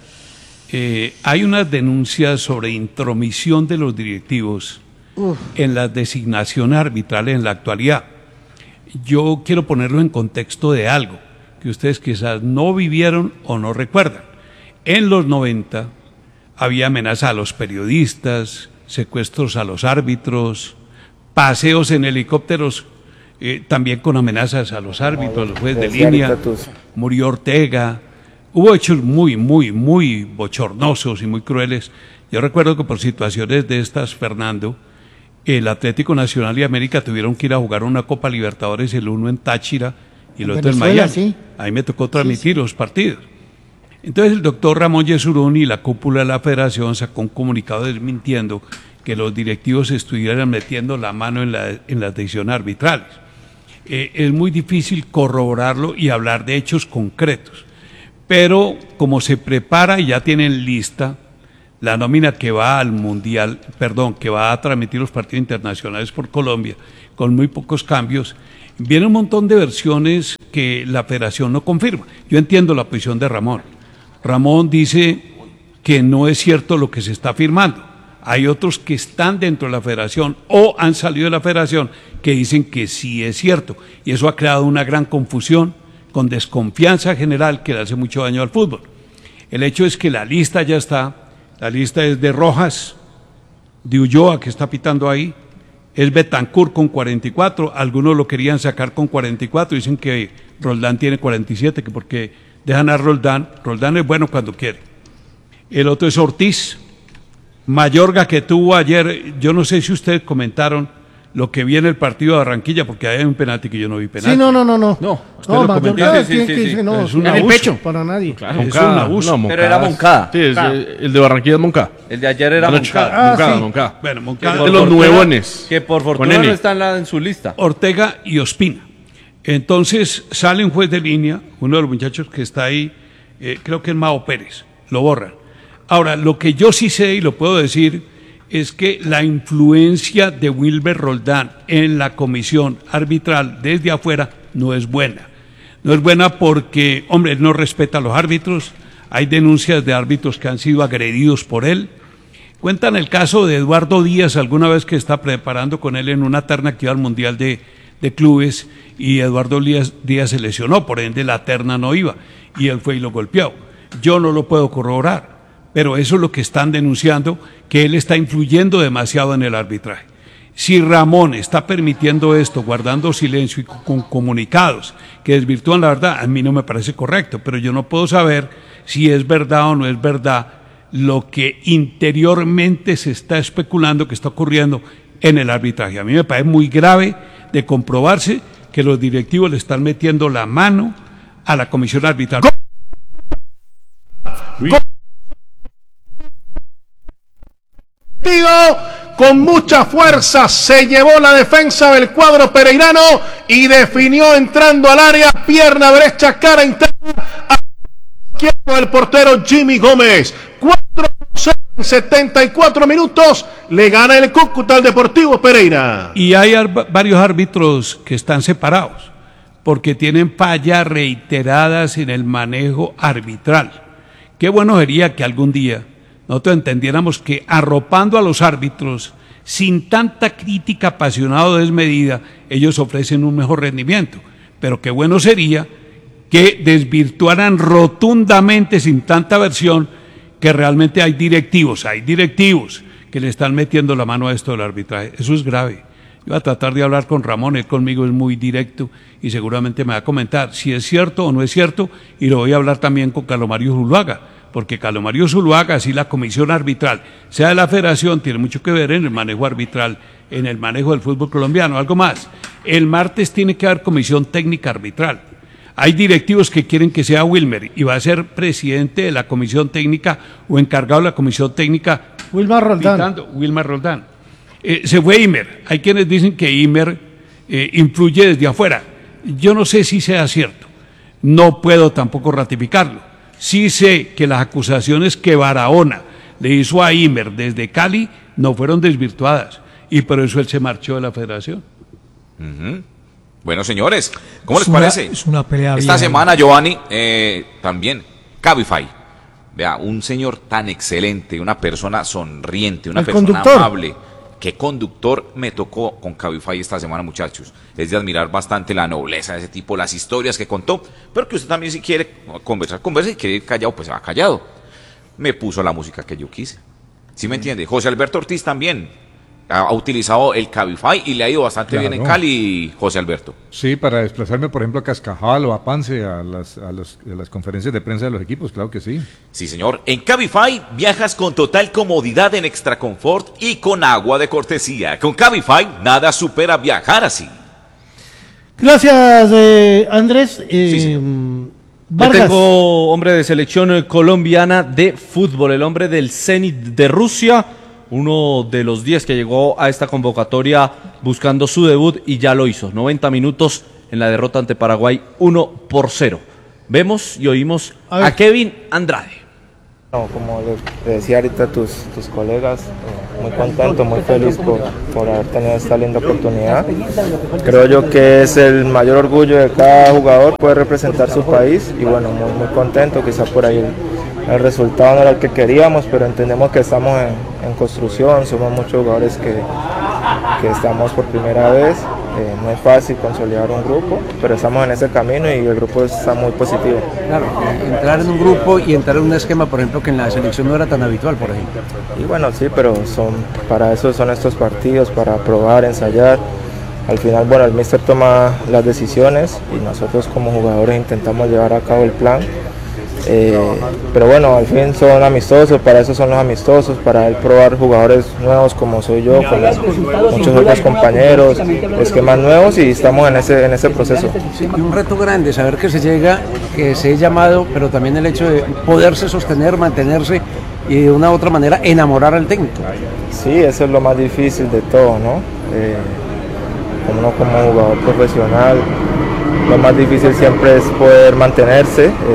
Eh, hay unas denuncias sobre intromisión de los directivos Uf. en las designaciones arbitrales en la actualidad. Yo quiero ponerlo en contexto de algo que ustedes quizás no vivieron o no recuerdan. En los noventa había amenaza a los periodistas, secuestros a los árbitros, paseos en helicópteros, eh, también con amenazas a los árbitros, a los jueces de línea. Murió Ortega. Hubo hechos muy, muy, muy bochornosos y muy crueles. Yo recuerdo que por situaciones de estas, Fernando, el Atlético Nacional y América tuvieron que ir a jugar una Copa Libertadores, el uno en Táchira y el otro en Venezuela, Miami. sí. Ahí me tocó transmitir los partidos. Entonces el doctor Ramón Yesurún y la cúpula de la federación sacó un comunicado desmintiendo que los directivos estuvieran metiendo la mano en, la, en las decisiones arbitrales. Eh, es muy difícil corroborarlo y hablar de hechos concretos, pero como se prepara y ya tienen lista la nómina que va al Mundial, perdón, que va a transmitir los partidos internacionales por Colombia, con muy pocos cambios, viene un montón de versiones que la federación no confirma. Yo entiendo la posición de Ramón. Ramón dice que no es cierto lo que se está afirmando. Hay otros que están dentro de la federación o han salido de la federación que dicen que sí es cierto. Y eso ha creado una gran confusión, con desconfianza general que le hace mucho daño al fútbol. El hecho es que la lista ya está. La lista es de Rojas, de Ulloa, que está pitando ahí, es Betancur con cuarenta y cuatro, algunos lo querían sacar con cuarenta y cuatro, dicen que Roldán tiene cuarenta y siete, que porque dejan a Roldán, Roldán es bueno cuando quiere. El otro es Ortiz, Mayorga, que tuvo ayer, yo no sé si ustedes comentaron lo que vi en el partido de Barranquilla, porque hay un penalti que yo no vi penalti. Sí, no, no, no, no. No, usted no, lo Mayorga, comentó. ¿quién- quién dice? No, Es un en el abuso. pecho. Para nadie. Claro, es un abuso. no, Pero era Moncada. Sí, es, eh, el de Barranquilla es Moncada. El de ayer era Anoche. Moncada. Moncada, Ah, sí. Moncada. Bueno, Que Moncada, por de los fortuna- nuevones. Que por Con fortuna N. no está en, la, en su lista. Ortega y Ospina. Entonces sale un juez de línea, uno de los muchachos que está ahí, eh, creo que es Mao Pérez, lo borran. Ahora, lo que yo sí sé y lo puedo decir es que la influencia de Wilmer Roldán en la comisión arbitral desde afuera no es buena. No es buena porque, hombre, él no respeta a los árbitros, hay denuncias de árbitros que han sido agredidos por él. Cuentan el caso de Eduardo Díaz, alguna vez que está preparando con él en una terna que iba al Mundial de, de Clubes, y Eduardo Díaz, Díaz se lesionó, por ende la terna no iba, y él fue y lo golpeó. Yo no lo puedo corroborar, pero eso es lo que están denunciando, que él está influyendo demasiado en el arbitraje. Si Ramón está permitiendo esto, guardando silencio y con comunicados que desvirtúan la verdad, a mí no me parece correcto, pero yo no puedo saber si es verdad o no es verdad lo que interiormente se está especulando que está ocurriendo en el arbitraje. A mí me parece muy grave de comprobarse que los directivos le están metiendo la mano a la comisión arbitral. Con mucha fuerza se llevó la defensa del cuadro pereirano y definió entrando al área, pierna derecha, cara interna, a izquierda del portero Jimmy Gómez. cuatro cero en setenta y cuatro minutos, le gana el Cúcuta al Deportivo Pereira. Y hay ar- varios árbitros que están separados porque tienen fallas reiteradas en el manejo arbitral. Qué bueno sería que algún día nosotros entendiéramos que arropando a los árbitros sin tanta crítica apasionada o desmedida, ellos ofrecen un mejor rendimiento. Pero qué bueno sería que desvirtuaran rotundamente, sin tanta versión, que realmente hay directivos, hay directivos que le están metiendo la mano a esto del arbitraje. Eso es grave. Yo voy a tratar de hablar con Ramón, él conmigo es muy directo y seguramente me va a comentar si es cierto o no es cierto, y lo voy a hablar también con Carlos Mario Zuluaga, porque Carlos Mario Zuluaga, así la comisión arbitral, sea de la federación, tiene mucho que ver en el manejo arbitral, en el manejo del fútbol colombiano. Algo más, el martes tiene que haber comisión técnica arbitral. Hay directivos que quieren que sea Wilmer y va a ser presidente de la comisión técnica o encargado de la comisión técnica. Wilmar Roldán. Pitando, Wilmar Roldán. Eh, se fue Imer. Hay quienes dicen que Imer eh, influye desde afuera. Yo no sé si sea cierto. No puedo tampoco ratificarlo. Sí sé que las acusaciones que Barahona le hizo a Imer desde Cali no fueron desvirtuadas y por eso él se marchó de la federación. Uh-huh. Bueno, señores, ¿cómo Es les una- parece? es una pelea Esta bien. semana, Giovanni, eh, también, Cabify. Vea, un señor tan excelente, una persona sonriente, una El persona conductor. amable. ¿Qué conductor me tocó con Cabify esta semana, muchachos? Es de admirar bastante la nobleza de ese tipo, las historias que contó, pero que usted también, si quiere conversar, conversa, y quiere ir callado, pues va callado. Me puso la música que yo quise. ¿Sí me entiende? José Alberto Ortiz también ha, ha utilizado el Cabify y le ha ido bastante Claro. bien en Cali, José Alberto. Sí, para desplazarme, por ejemplo, a Cascajal o a Pance, a las, a, los- a las conferencias de prensa de los equipos, claro que sí. Sí, señor. En Cabify viajas con total comodidad en Extra Confort y con agua de cortesía. Con Cabify nada supera viajar así. Gracias, eh, Andrés. Eh, Yo Vargas. tengo hombre de selección eh, colombiana de fútbol, el hombre del Zenit de Rusia, uno de los diez que llegó a esta convocatoria buscando su debut y ya lo hizo. noventa minutos en la derrota ante Paraguay, uno por cero. Vemos y oímos a, a Kevin Andrade. No, como le decía ahorita a tus, tus colegas, eh, muy contento, muy feliz por, por haber tenido esta linda oportunidad. Creo yo que es el mayor orgullo de cada jugador poder representar su país y bueno, muy, muy contento, quizá por ahí el, el resultado no era el que queríamos, pero entendemos que estamos en, en construcción, somos muchos jugadores que, que estamos por primera vez. Eh, no es fácil consolidar un grupo, pero estamos en ese camino y el grupo está muy positivo. Claro, entrar en un grupo y entrar en un esquema, por ejemplo, que en la selección no era tan habitual, por ejemplo. Y bueno, sí, pero son para eso son estos partidos, para probar, ensayar. Al final, bueno, el míster toma las decisiones y nosotros como jugadores intentamos llevar a cabo el plan. Eh, pero bueno, al fin son amistosos, para eso son los amistosos, para él probar jugadores nuevos como soy yo, como muchos otros compañeros, esquemas nuevos y estamos en ese, en ese proceso. Sí, y un reto grande, saber que se llega, que se es llamado, pero también el hecho de poderse sostener, mantenerse y de una u otra manera enamorar al técnico. Sí, eso es lo más difícil de todo, ¿no? Eh, como uno como jugador profesional, lo más difícil siempre es poder mantenerse, es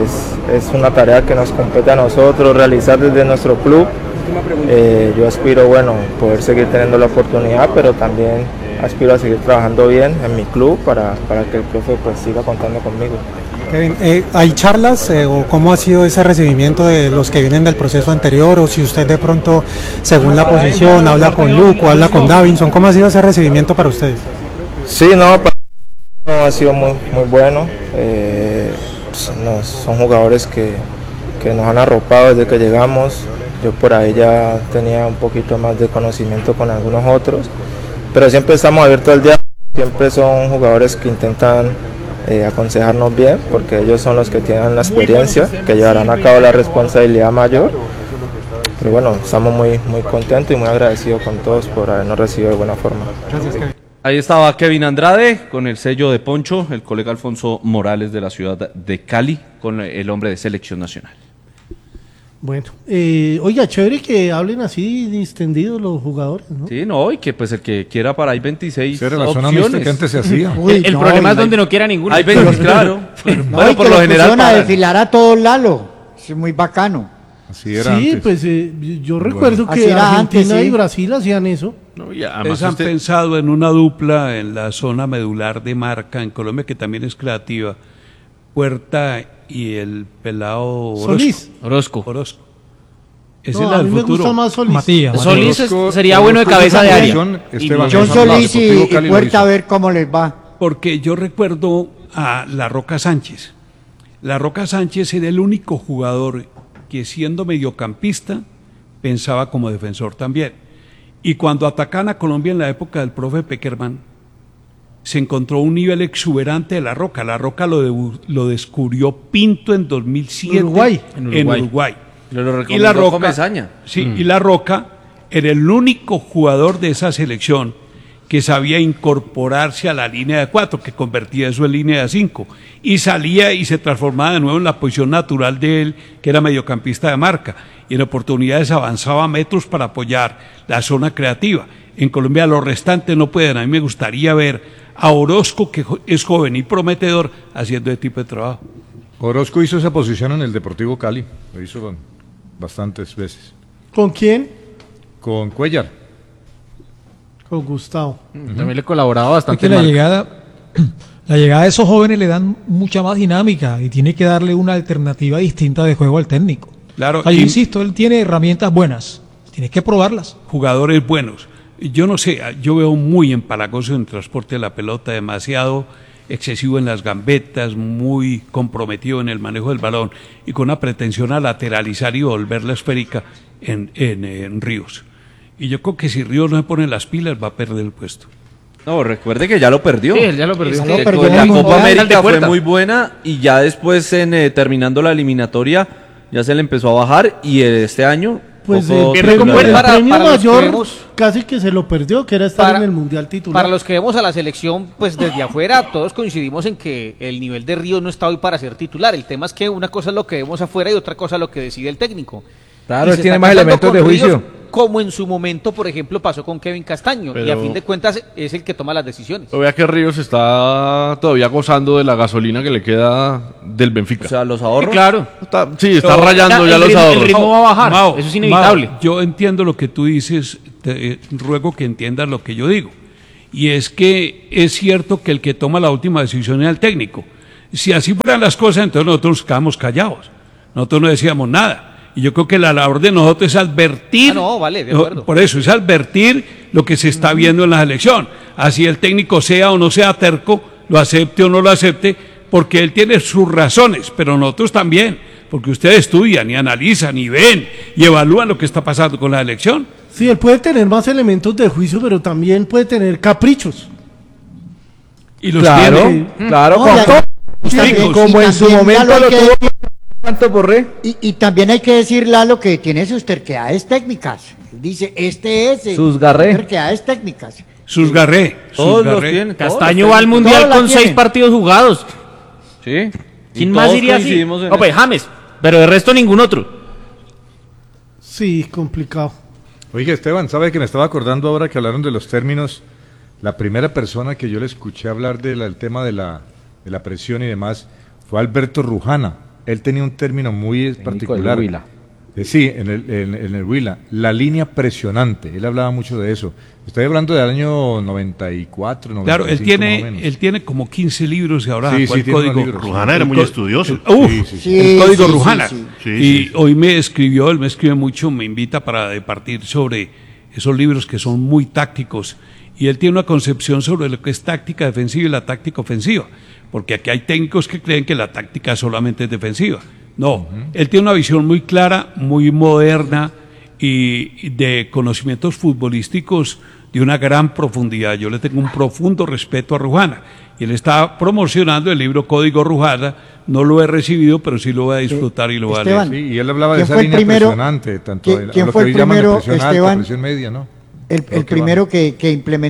es una tarea que nos compete a nosotros realizar desde nuestro club. Eh, yo aspiro, bueno, poder seguir teniendo la oportunidad, pero también aspiro a seguir trabajando bien en mi club para, para que el profe pues siga contando conmigo. Kevin, eh, ¿hay charlas eh, o cómo ha sido ese recibimiento de los que vienen del proceso anterior? O si usted de pronto, según la posición, habla con Luke o habla con Davinson, ¿cómo ha sido ese recibimiento para ustedes? Sí, no, para ha sido muy, muy bueno. Eh, nos, son jugadores que, que nos han arropado desde que llegamos. Yo por ahí ya tenía un poquito más de conocimiento con algunos otros, pero siempre estamos abiertos al diálogo. Siempre son jugadores que intentan eh, aconsejarnos bien, porque ellos son los que tienen la experiencia, que llevarán a cabo la responsabilidad mayor. Pero bueno, estamos muy, muy contentos y muy agradecidos con todos por habernos recibido de buena forma. Gracias, Kevin. Ahí estaba Kevin Andrade con el sello de poncho, el colega Alfonso Morales de la ciudad de Cali, con el hombre de selección nacional. Bueno, eh, oiga, chévere que hablen así distendidos los jugadores, ¿no? Sí, no, y que pues el que quiera para hay veintiséis era la zona mixta que antes se hacía. Uy, el el no, problema es hay- donde no quiera ninguno. Hay veinte, claro. No, Bueno, y por que lo lo general pusieron a para- desfilar a todo Lalo. Es muy bacano. Así era Sí, antes. pues eh, yo recuerdo Así que era Argentina antes, sí. y Brasil hacían eso. No, y además Ustedes han usted- pensado en una dupla en la zona medular de marca en Colombia que también es creativa. Puerta y el pelado Orozco. Solís. Orozco. Orozco. Ese No, era a el mí me futuro. gusta más Solís. Matías. Solís es- Orozco- sería bueno de Orozco cabeza de hizo área. posición, Esteban John González, Solís y, Deportivo y Cali lo Puerta hizo. a ver cómo les va. Porque yo recuerdo a La Roca Sánchez. La Roca Sánchez era el único jugador que siendo mediocampista pensaba como defensor también. Y cuando atacan a Colombia en la época del profe Peckerman, se encontró un nivel exuberante de La Roca. La Roca lo, debu- lo descubrió Pinto en dos mil siete Uruguay. en En Uruguay. Uruguay. Lo, lo Y recomendó La Roca, Comesaña. sí, y La Roca era el único jugador de esa selección que sabía incorporarse a la línea de cuatro, que convertía eso en línea de cinco, y salía y se transformaba de nuevo en la posición natural de él, que era mediocampista de marca, y en oportunidades avanzaba metros para apoyar la zona creativa. En Colombia los restantes no pueden. A mí me gustaría ver a Orozco, que jo- es joven y prometedor, haciendo ese tipo de trabajo. Orozco hizo esa posición en el Deportivo Cali, lo hizo con bastantes veces. ¿Con quién? Con Cuellar. Con Gustavo. También le colaboraba Es bastante. que la Marca. llegada, la llegada de esos jóvenes le dan mucha más dinámica y tiene que darle una alternativa distinta de juego al técnico. Claro, O sea, yo y- insisto, él tiene herramientas buenas, tienes que probarlas. Jugadores buenos. Yo no sé, yo veo muy empalagoso en el transporte de la pelota, demasiado excesivo en las gambetas, muy comprometido en el manejo del balón y con una pretensión a lateralizar y volver la esférica en, en, en Ríos. Y yo creo que si Ríos no se pone las pilas va a perder el puesto. No, recuerde que ya lo perdió. Sí, él ya lo perdió. Es Ya que lo perdió con en la el Copa Mundial. América De fue puerta. muy buena y ya después en eh, terminando la eliminatoria ya se le empezó a bajar y eh, este año Pues poco el Pierde premio, como el él. Para- premio para los que mayor vemos- casi que se lo perdió, que era estar Para- en el Mundial titular. Para los que vemos a la selección, pues desde afuera todos coincidimos en que el nivel de Ríos no está hoy para ser titular. El tema es que una cosa es lo que vemos afuera y otra cosa es lo que decide el técnico. Claro, Y él se tiene está más pasando elementos con de Ríos, juicio. como en su momento, por ejemplo, pasó con Kevin Castaño. Y a Pero- fin de cuentas es el que toma las decisiones. Vea que Ríos está todavía gozando de la gasolina que le queda del Benfica. o sea, los ahorros. claro. Está- sí, está Pero- rayando el ya los ritmo- el ahorros. ritmo va a bajar. Mao, Eso es inevitable. Mao, yo entiendo lo que tú dices, te eh, ruego que entiendas lo que yo digo. Y es que es cierto que el que toma la última decisión es el técnico. Si así fueran las cosas, entonces nosotros nos quedamos callados. Nosotros no decíamos nada. Y yo creo que la labor de nosotros es advertir. Ah, no, vale, de no, acuerdo. por eso, es advertir lo que se está viendo en la selección. Así el técnico sea o no sea terco, lo acepte o no lo acepte, porque él tiene sus razones, pero nosotros también, porque ustedes estudian y analizan y ven y evalúan lo que está pasando con la elección. Sí, él puede tener más elementos de juicio, pero también puede tener caprichos. Y los Claro, tiene. claro, No, con y todo, y también- como y en su también, momento Lalo, lo hay que- tuvo tanto Borré. Y, y también hay que decir, Lalo, que tiene sus terquedades técnicas. Dice, este es. eh, Sus garré. Terquedades técnicas. Sus garré. sus Todos los garré. tienen. todos Castaño los va al tienen. Mundial Todos la con seis tienen. partidos jugados. Sí. Y ¿Quién más todos iría así? coincidimos en No, pues eso. James, pero de resto ningún otro. Sí, complicado. Oiga, Esteban, ¿sabe que me estaba acordando ahora que hablaron de los términos? La primera persona que yo le escuché hablar de la- del tema de la, de la presión y demás fue Alberto Rujana, él tenía un término muy Técnico particular. del Huila. Eh, Sí, en el, en, en el Huila, la línea presionante, él hablaba mucho de eso. Estoy hablando del año noventa y cuatro, noventa y cinco. Claro, él tiene, él tiene como quince libros y ahora Sí, sacó sí, el tiene unos código. libros. Rujana era muy co- estudioso. el- uf, Sí, sí, sí. el Sí, código sí, Rujana. sí, sí. Y Sí, sí. hoy me escribió, él me escribe mucho, me invita para departir sobre esos libros que son muy tácticos. Y él tiene una concepción sobre lo que es táctica defensiva y la táctica ofensiva. Porque aquí hay técnicos que creen que la táctica solamente es defensiva. No, él tiene una visión muy clara, muy moderna y de conocimientos futbolísticos de una gran profundidad. Yo le tengo un profundo respeto a Rujana. Y él está promocionando el libro Código Rujana. No lo he recibido, pero sí lo voy a disfrutar y lo voy a Esteban, leer. Sí, y él hablaba de ¿quién esa fue el línea primero? presionante, tanto ¿Quién- de- quién lo fue que el hoy llaman de primero, presión alta, Esteban? presión media, ¿no? El, Creo el que primero que, que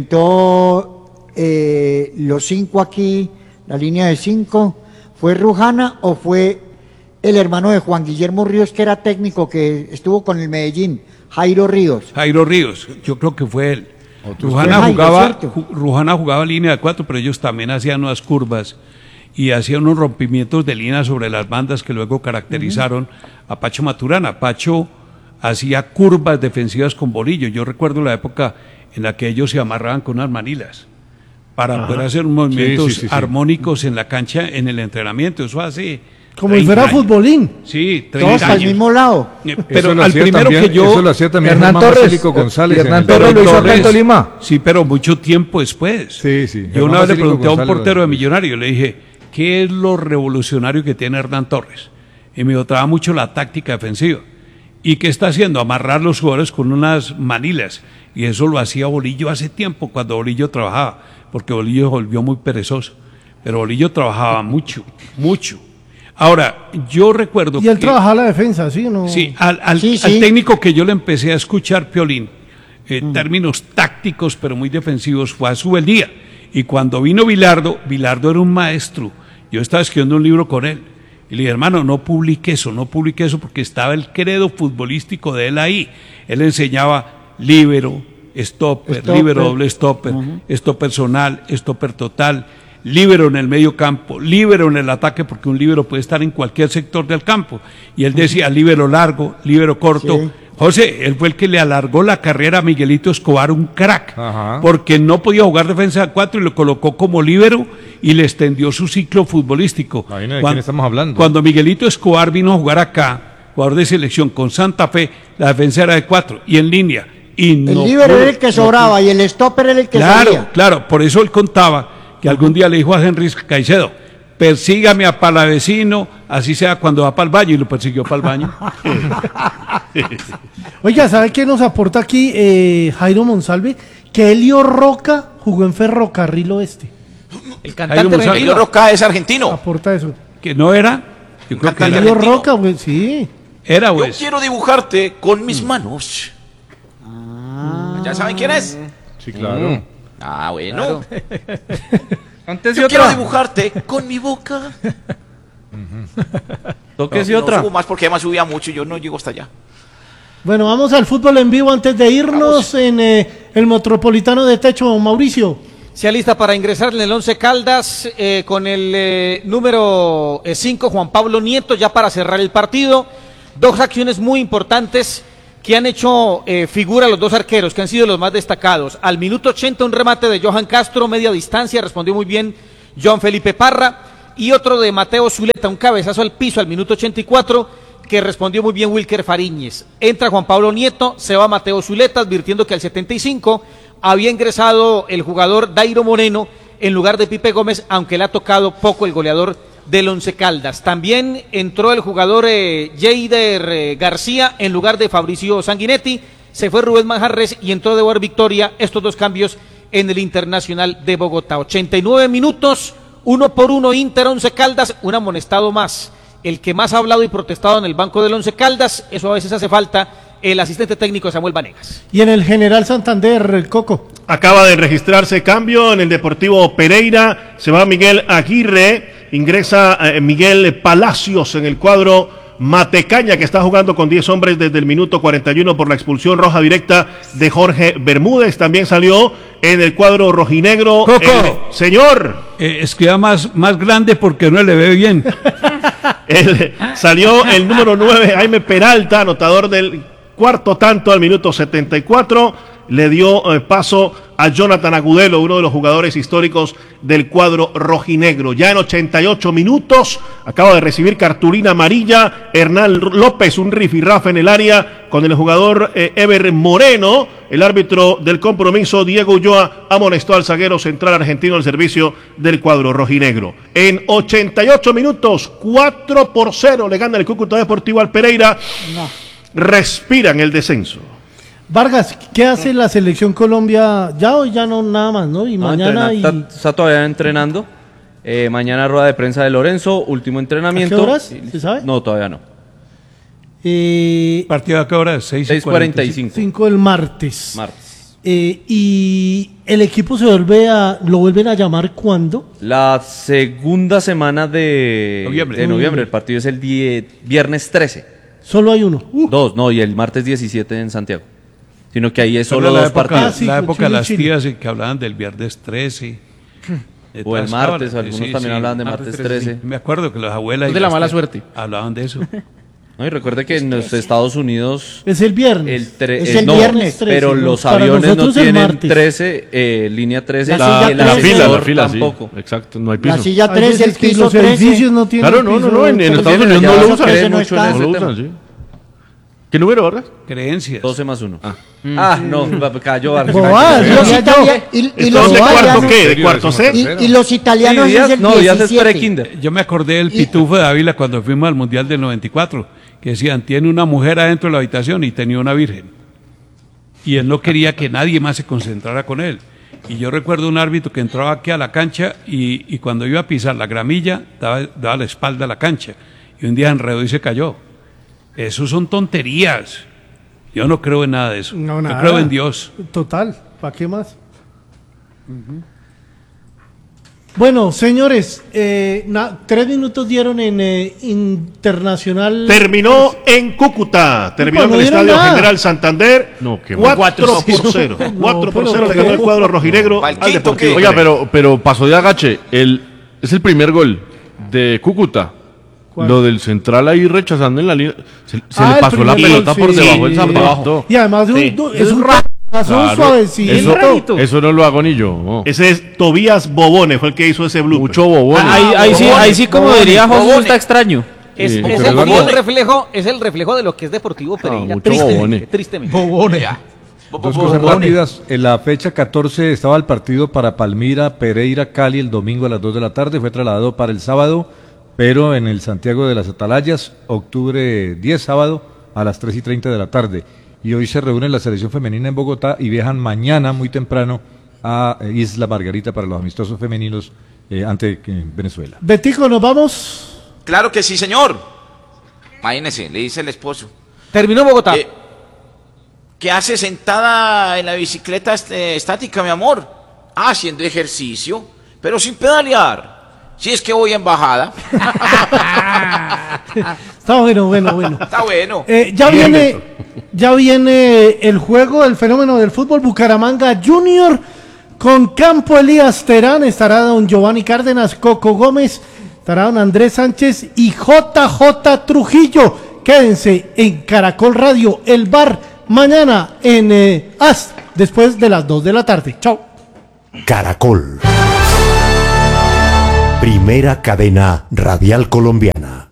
implementó eh, los cinco aquí, la línea de cinco, ¿fue Rujana o fue el hermano de Juan Guillermo Ríos, que era técnico, que estuvo con el Medellín, Jairo Ríos? Jairo Ríos, yo creo que fue él. Fue Rujana Jairo, jugaba, ¿cierto? ju- Rujana jugaba línea de cuatro, pero ellos también hacían unas curvas y hacían unos rompimientos de línea sobre las bandas que luego caracterizaron a Pacho Maturana. Pacho hacía curvas defensivas con bolillo. Yo recuerdo la época en la que ellos se amarraban con unas manilas para Ajá. poder hacer movimientos Sí, sí, sí, sí. armónicos en la cancha, en el entrenamiento. Eso hace Como si treinta fuera años. futbolín. Sí, Todos treinta al años. mismo lado. Eh, Eso Pero lo al hacía primero también- que yo... Eso lo hacía también Hernán Germán Torres. Basílico González. Y en Hernán el- Torres lo hizo acá en Torres, Tolima. Sí, pero mucho tiempo después. Sí, sí. Yo Germán una vez le Basílico pregunté a un González lo portero de hizo. Millonario, le dije, ¿qué es lo revolucionario que tiene Hernán Torres? Y me dijo, trabaja mucho la táctica defensiva. ¿Y qué está haciendo? Amarrar los jugadores con unas manilas. Y eso lo hacía Bolillo hace tiempo, cuando Bolillo trabajaba, porque Bolillo se volvió muy perezoso. Pero Bolillo trabajaba mucho, mucho. Ahora, yo recuerdo Y él que... trabajaba la defensa, ¿sí o no? Sí, al, al- Sí, sí. al técnico que yo le empecé a escuchar, Piolín, eh, términos tácticos pero muy defensivos, fue a Subeldía. Y cuando vino Bilardo, Bilardo era un maestro. Yo estaba escribiendo un libro con él. Y le dije, hermano, no publique eso, no publique eso, porque estaba el credo futbolístico de él ahí. Él enseñaba líbero, stopper, Stopper. líbero doble stopper, stopper personal, stopper total, líbero en el medio campo, líbero en el ataque, porque un líbero puede estar en cualquier sector del campo. Y él decía líbero largo, líbero corto. Sí. José, él fue el que le alargó la carrera a Miguelito Escobar, un crack, Ajá. porque no podía jugar defensa de cuatro y lo colocó como líbero y le extendió su ciclo futbolístico. Imagina de Cuan- quién estamos hablando. Cuando Miguelito Escobar vino a jugar acá, jugador de selección con Santa Fe, la defensa era de cuatro y en línea. Y El no líbero pudo, era el que no sobraba y el stopper era el que Claro, salía. claro, por eso él contaba que algún día le dijo a Henry Caicedo, persígame a Palavecino, así sea cuando va para el baño, y lo persiguió para el baño. Oiga, ¿sabe qué nos aporta aquí eh, Jairo Monsalve? Que Elio Roca jugó en Ferrocarril Oeste. El Jairo cantante Monsalve. argentino. Elio Roca es argentino. Aporta eso. Que no era, yo creo que Cantante era, Elio argentino. Roca, pues sí. era Yo pues. quiero dibujarte con mis manos. ¿Ya saben quién es? Sí, claro. Ah, bueno. Antes y Yo quiero otra. dibujarte con mi boca. Toques y No otra. subo más porque además subía mucho y yo no llego hasta allá. Bueno, vamos al fútbol en vivo antes de irnos en eh, el Metropolitano de Techo, Mauricio. Se alista para ingresar en el Once Caldas eh, con el eh, número cinco, Juan Pablo Nieto, ya para cerrar el partido. Dos acciones muy importantes que han hecho eh, figura los dos arqueros, que han sido los más destacados. Al minuto ochenta, un remate de Johan Castro, media distancia, respondió muy bien Joan Felipe Parra. Y otro de Mateo Zuleta, un cabezazo al piso al minuto ochenta y cuatro, que respondió muy bien Wilker Fariñez. Entra Juan Pablo Nieto, se va Mateo Zuleta, advirtiendo que al setenta y cinco había ingresado el jugador Dairo Moreno en lugar de Pipe Gómez, aunque le ha tocado poco el goleador del Once Caldas. También entró el jugador eh, Jeider eh, García en lugar de Fabricio Sanguinetti, se fue Rubén Manjarres y entró Dewar Victoria, estos dos cambios en el Internacional de Bogotá. ochenta y nueve minutos, uno por uno Inter Once Caldas, un amonestado más. El que más ha hablado y protestado en el banco del Once Caldas, eso a veces hace falta, el asistente técnico Samuel Vanegas. Y en el General Santander, el Coco. Acaba de registrarse cambio en el Deportivo Pereira. Se va Miguel Aguirre. Ingresa eh, Miguel Palacios en el cuadro Matecaña, que está jugando con diez hombres desde el minuto cuarenta y uno por la expulsión roja directa de Jorge Bermúdez. También salió en el cuadro rojinegro. Coco. el señor. Eh, escriba más, más grande porque no le ve bien. El, salió el número nueve, Jaime Peralta, anotador del cuarto tanto al minuto setenta y cuatro. Le dio eh, paso a Jonathan Agudelo, uno de los jugadores históricos del cuadro rojinegro. Ya en ochenta y ocho minutos acaba de recibir cartulina amarilla Hernán López, un rifirrafe en el área con el jugador eh, Ever Moreno. El árbitro del compromiso, Diego Ulloa, amonestó al zaguero central argentino al servicio del cuadro rojinegro. En ochenta y ocho minutos, cuatro por cero le gana el Cúcuta Deportivo al Pereira. No. Respiran el descenso. Vargas, ¿qué hace la selección Colombia? Ya hoy ya no nada más, ¿no? Y No, mañana y... entrena- está, está todavía entrenando. Eh, mañana rueda de prensa de Lorenzo, último entrenamiento. ¿A qué horas? Y- ¿Se sabe? No, todavía no. Eh, ¿Partido a qué hora? seis cuarenta y cinco. cinco el martes. Martes. Eh, y el equipo se vuelve a... ¿Lo vuelven a llamar cuándo? La segunda semana de Noviembre. de noviembre. El partido es el die- viernes trece. Solo hay uno. Uh. Dos, no, y el martes diecisiete en Santiago. Sino que ahí es solo la dos época, partidos. Ah, sí, la con época de Chile, las Chile. tías que hablaban del viernes trece. de O el todas martes, cábalas. algunos también hablaban de martes trece. Sí, me acuerdo que las abuelas... Es y de la las mala tías suerte. Hablaban de eso. No, y recuerde que en los Estados Unidos Es el viernes. el tre- Es eh, el no, viernes trece, pero ¿no? los Para aviones no nosotros el tienen martes. trece, eh, línea trece, La La, silla la trece. fila, la ascensor fila, sí. tampoco. Exacto, no hay La piso. silla Hay trece, el veces que piso los trece. edificios no tienen Claro, no, no, piso, no, en, en pero Estados tienen Unidos no allá, lo eso usan. creen no mucho en está. No ese lo tema. usan, sí. ¿Qué número, Vargas? Creencias. doce más uno. Ah, ah no, va- cayó Vargas. Bobada, Y los, Decía yo. italia- y, y ¿Esto los de cuarto italianos, qué? ¿De cuarto C? y, y los Sí, italianos Díaz- es el no, Díaz es diecisiete. pre-kinder. Yo me acordé del pitufo de Ávila cuando fuimos al Mundial del noventa y cuatro, que decían, tiene una mujer adentro de la habitación y tenía una virgen. Y él no quería que nadie más se concentrara con él. Y yo recuerdo un árbitro que entraba aquí a la cancha y, y cuando iba a pisar la gramilla, daba, daba la espalda a la cancha. Y un día enredó y se cayó. Eso son tonterías. Yo no creo en nada de eso. No, Yo nada. creo en Dios. Total, ¿para qué más? Bueno, señores, eh, na- tres minutos dieron en eh, Internacional. Terminó en Cúcuta, terminó en no el dieron Estadio nada. General Santander, No, qué cuatro por cero. No, cuatro por pero cero le ¿qué? ganó el cuadro rojinegro Pa'l al quinto, Deportivo. ¿qué? Oiga, Pereira. pero, pero pasó de agache. El, es el primer gol de Cúcuta. ¿Cuál? Lo del central ahí rechazando en la línea. Se, se Ah, le el pasó la primer pelota gol, por sí. debajo del Sí. zapato. Y además de un, Sí. du- es un razo Claro, suavecito. eso, eso no lo hago ni yo. no. Ese es Tobías Bobone, fue el que hizo ese blooper. Mucho bobón. Ahí, ahí sí, ahí sí, como diría José, Bobone. está extraño. Es, Sí, es pero el, luego- es el reflejo, es el reflejo de lo que es Deportivo Pereira. mucho tristemente, bobone. tristemente. Bobone. Dos cosas rápidas. En la fecha catorce estaba el partido para Palmira, Pereira, Cali el domingo a las dos de la tarde. Fue trasladado para el sábado, pero en el Santiago de las Atalayas, octubre diez, sábado, a las tres y treinta de la tarde. Y hoy se reúne la selección femenina en Bogotá y viajan mañana muy temprano a eh, Isla Margarita para los amistosos femeninos eh, ante eh, Venezuela. Betico, nos vamos. Claro que sí, señor. Imagínese, le dice el esposo. Terminó Bogotá. Eh, ¿Qué hace sentada en la bicicleta este, estática, mi amor? Ah, haciendo ejercicio, pero sin pedalear. Si es que voy en bajada. Está bueno, bueno, bueno. Está bueno. Eh, ya Bien, viene, Beto. ya viene el juego, el fenómeno del fútbol. Bucaramanga Junior con Campo Elías Terán. Estará don Giovanni Cárdenas, Coco Gómez, estará don Andrés Sánchez y J J Trujillo. Quédense en Caracol Radio, el bar, mañana en eh, A S, después de las dos de la tarde. Chao. Caracol. Primera cadena radial colombiana.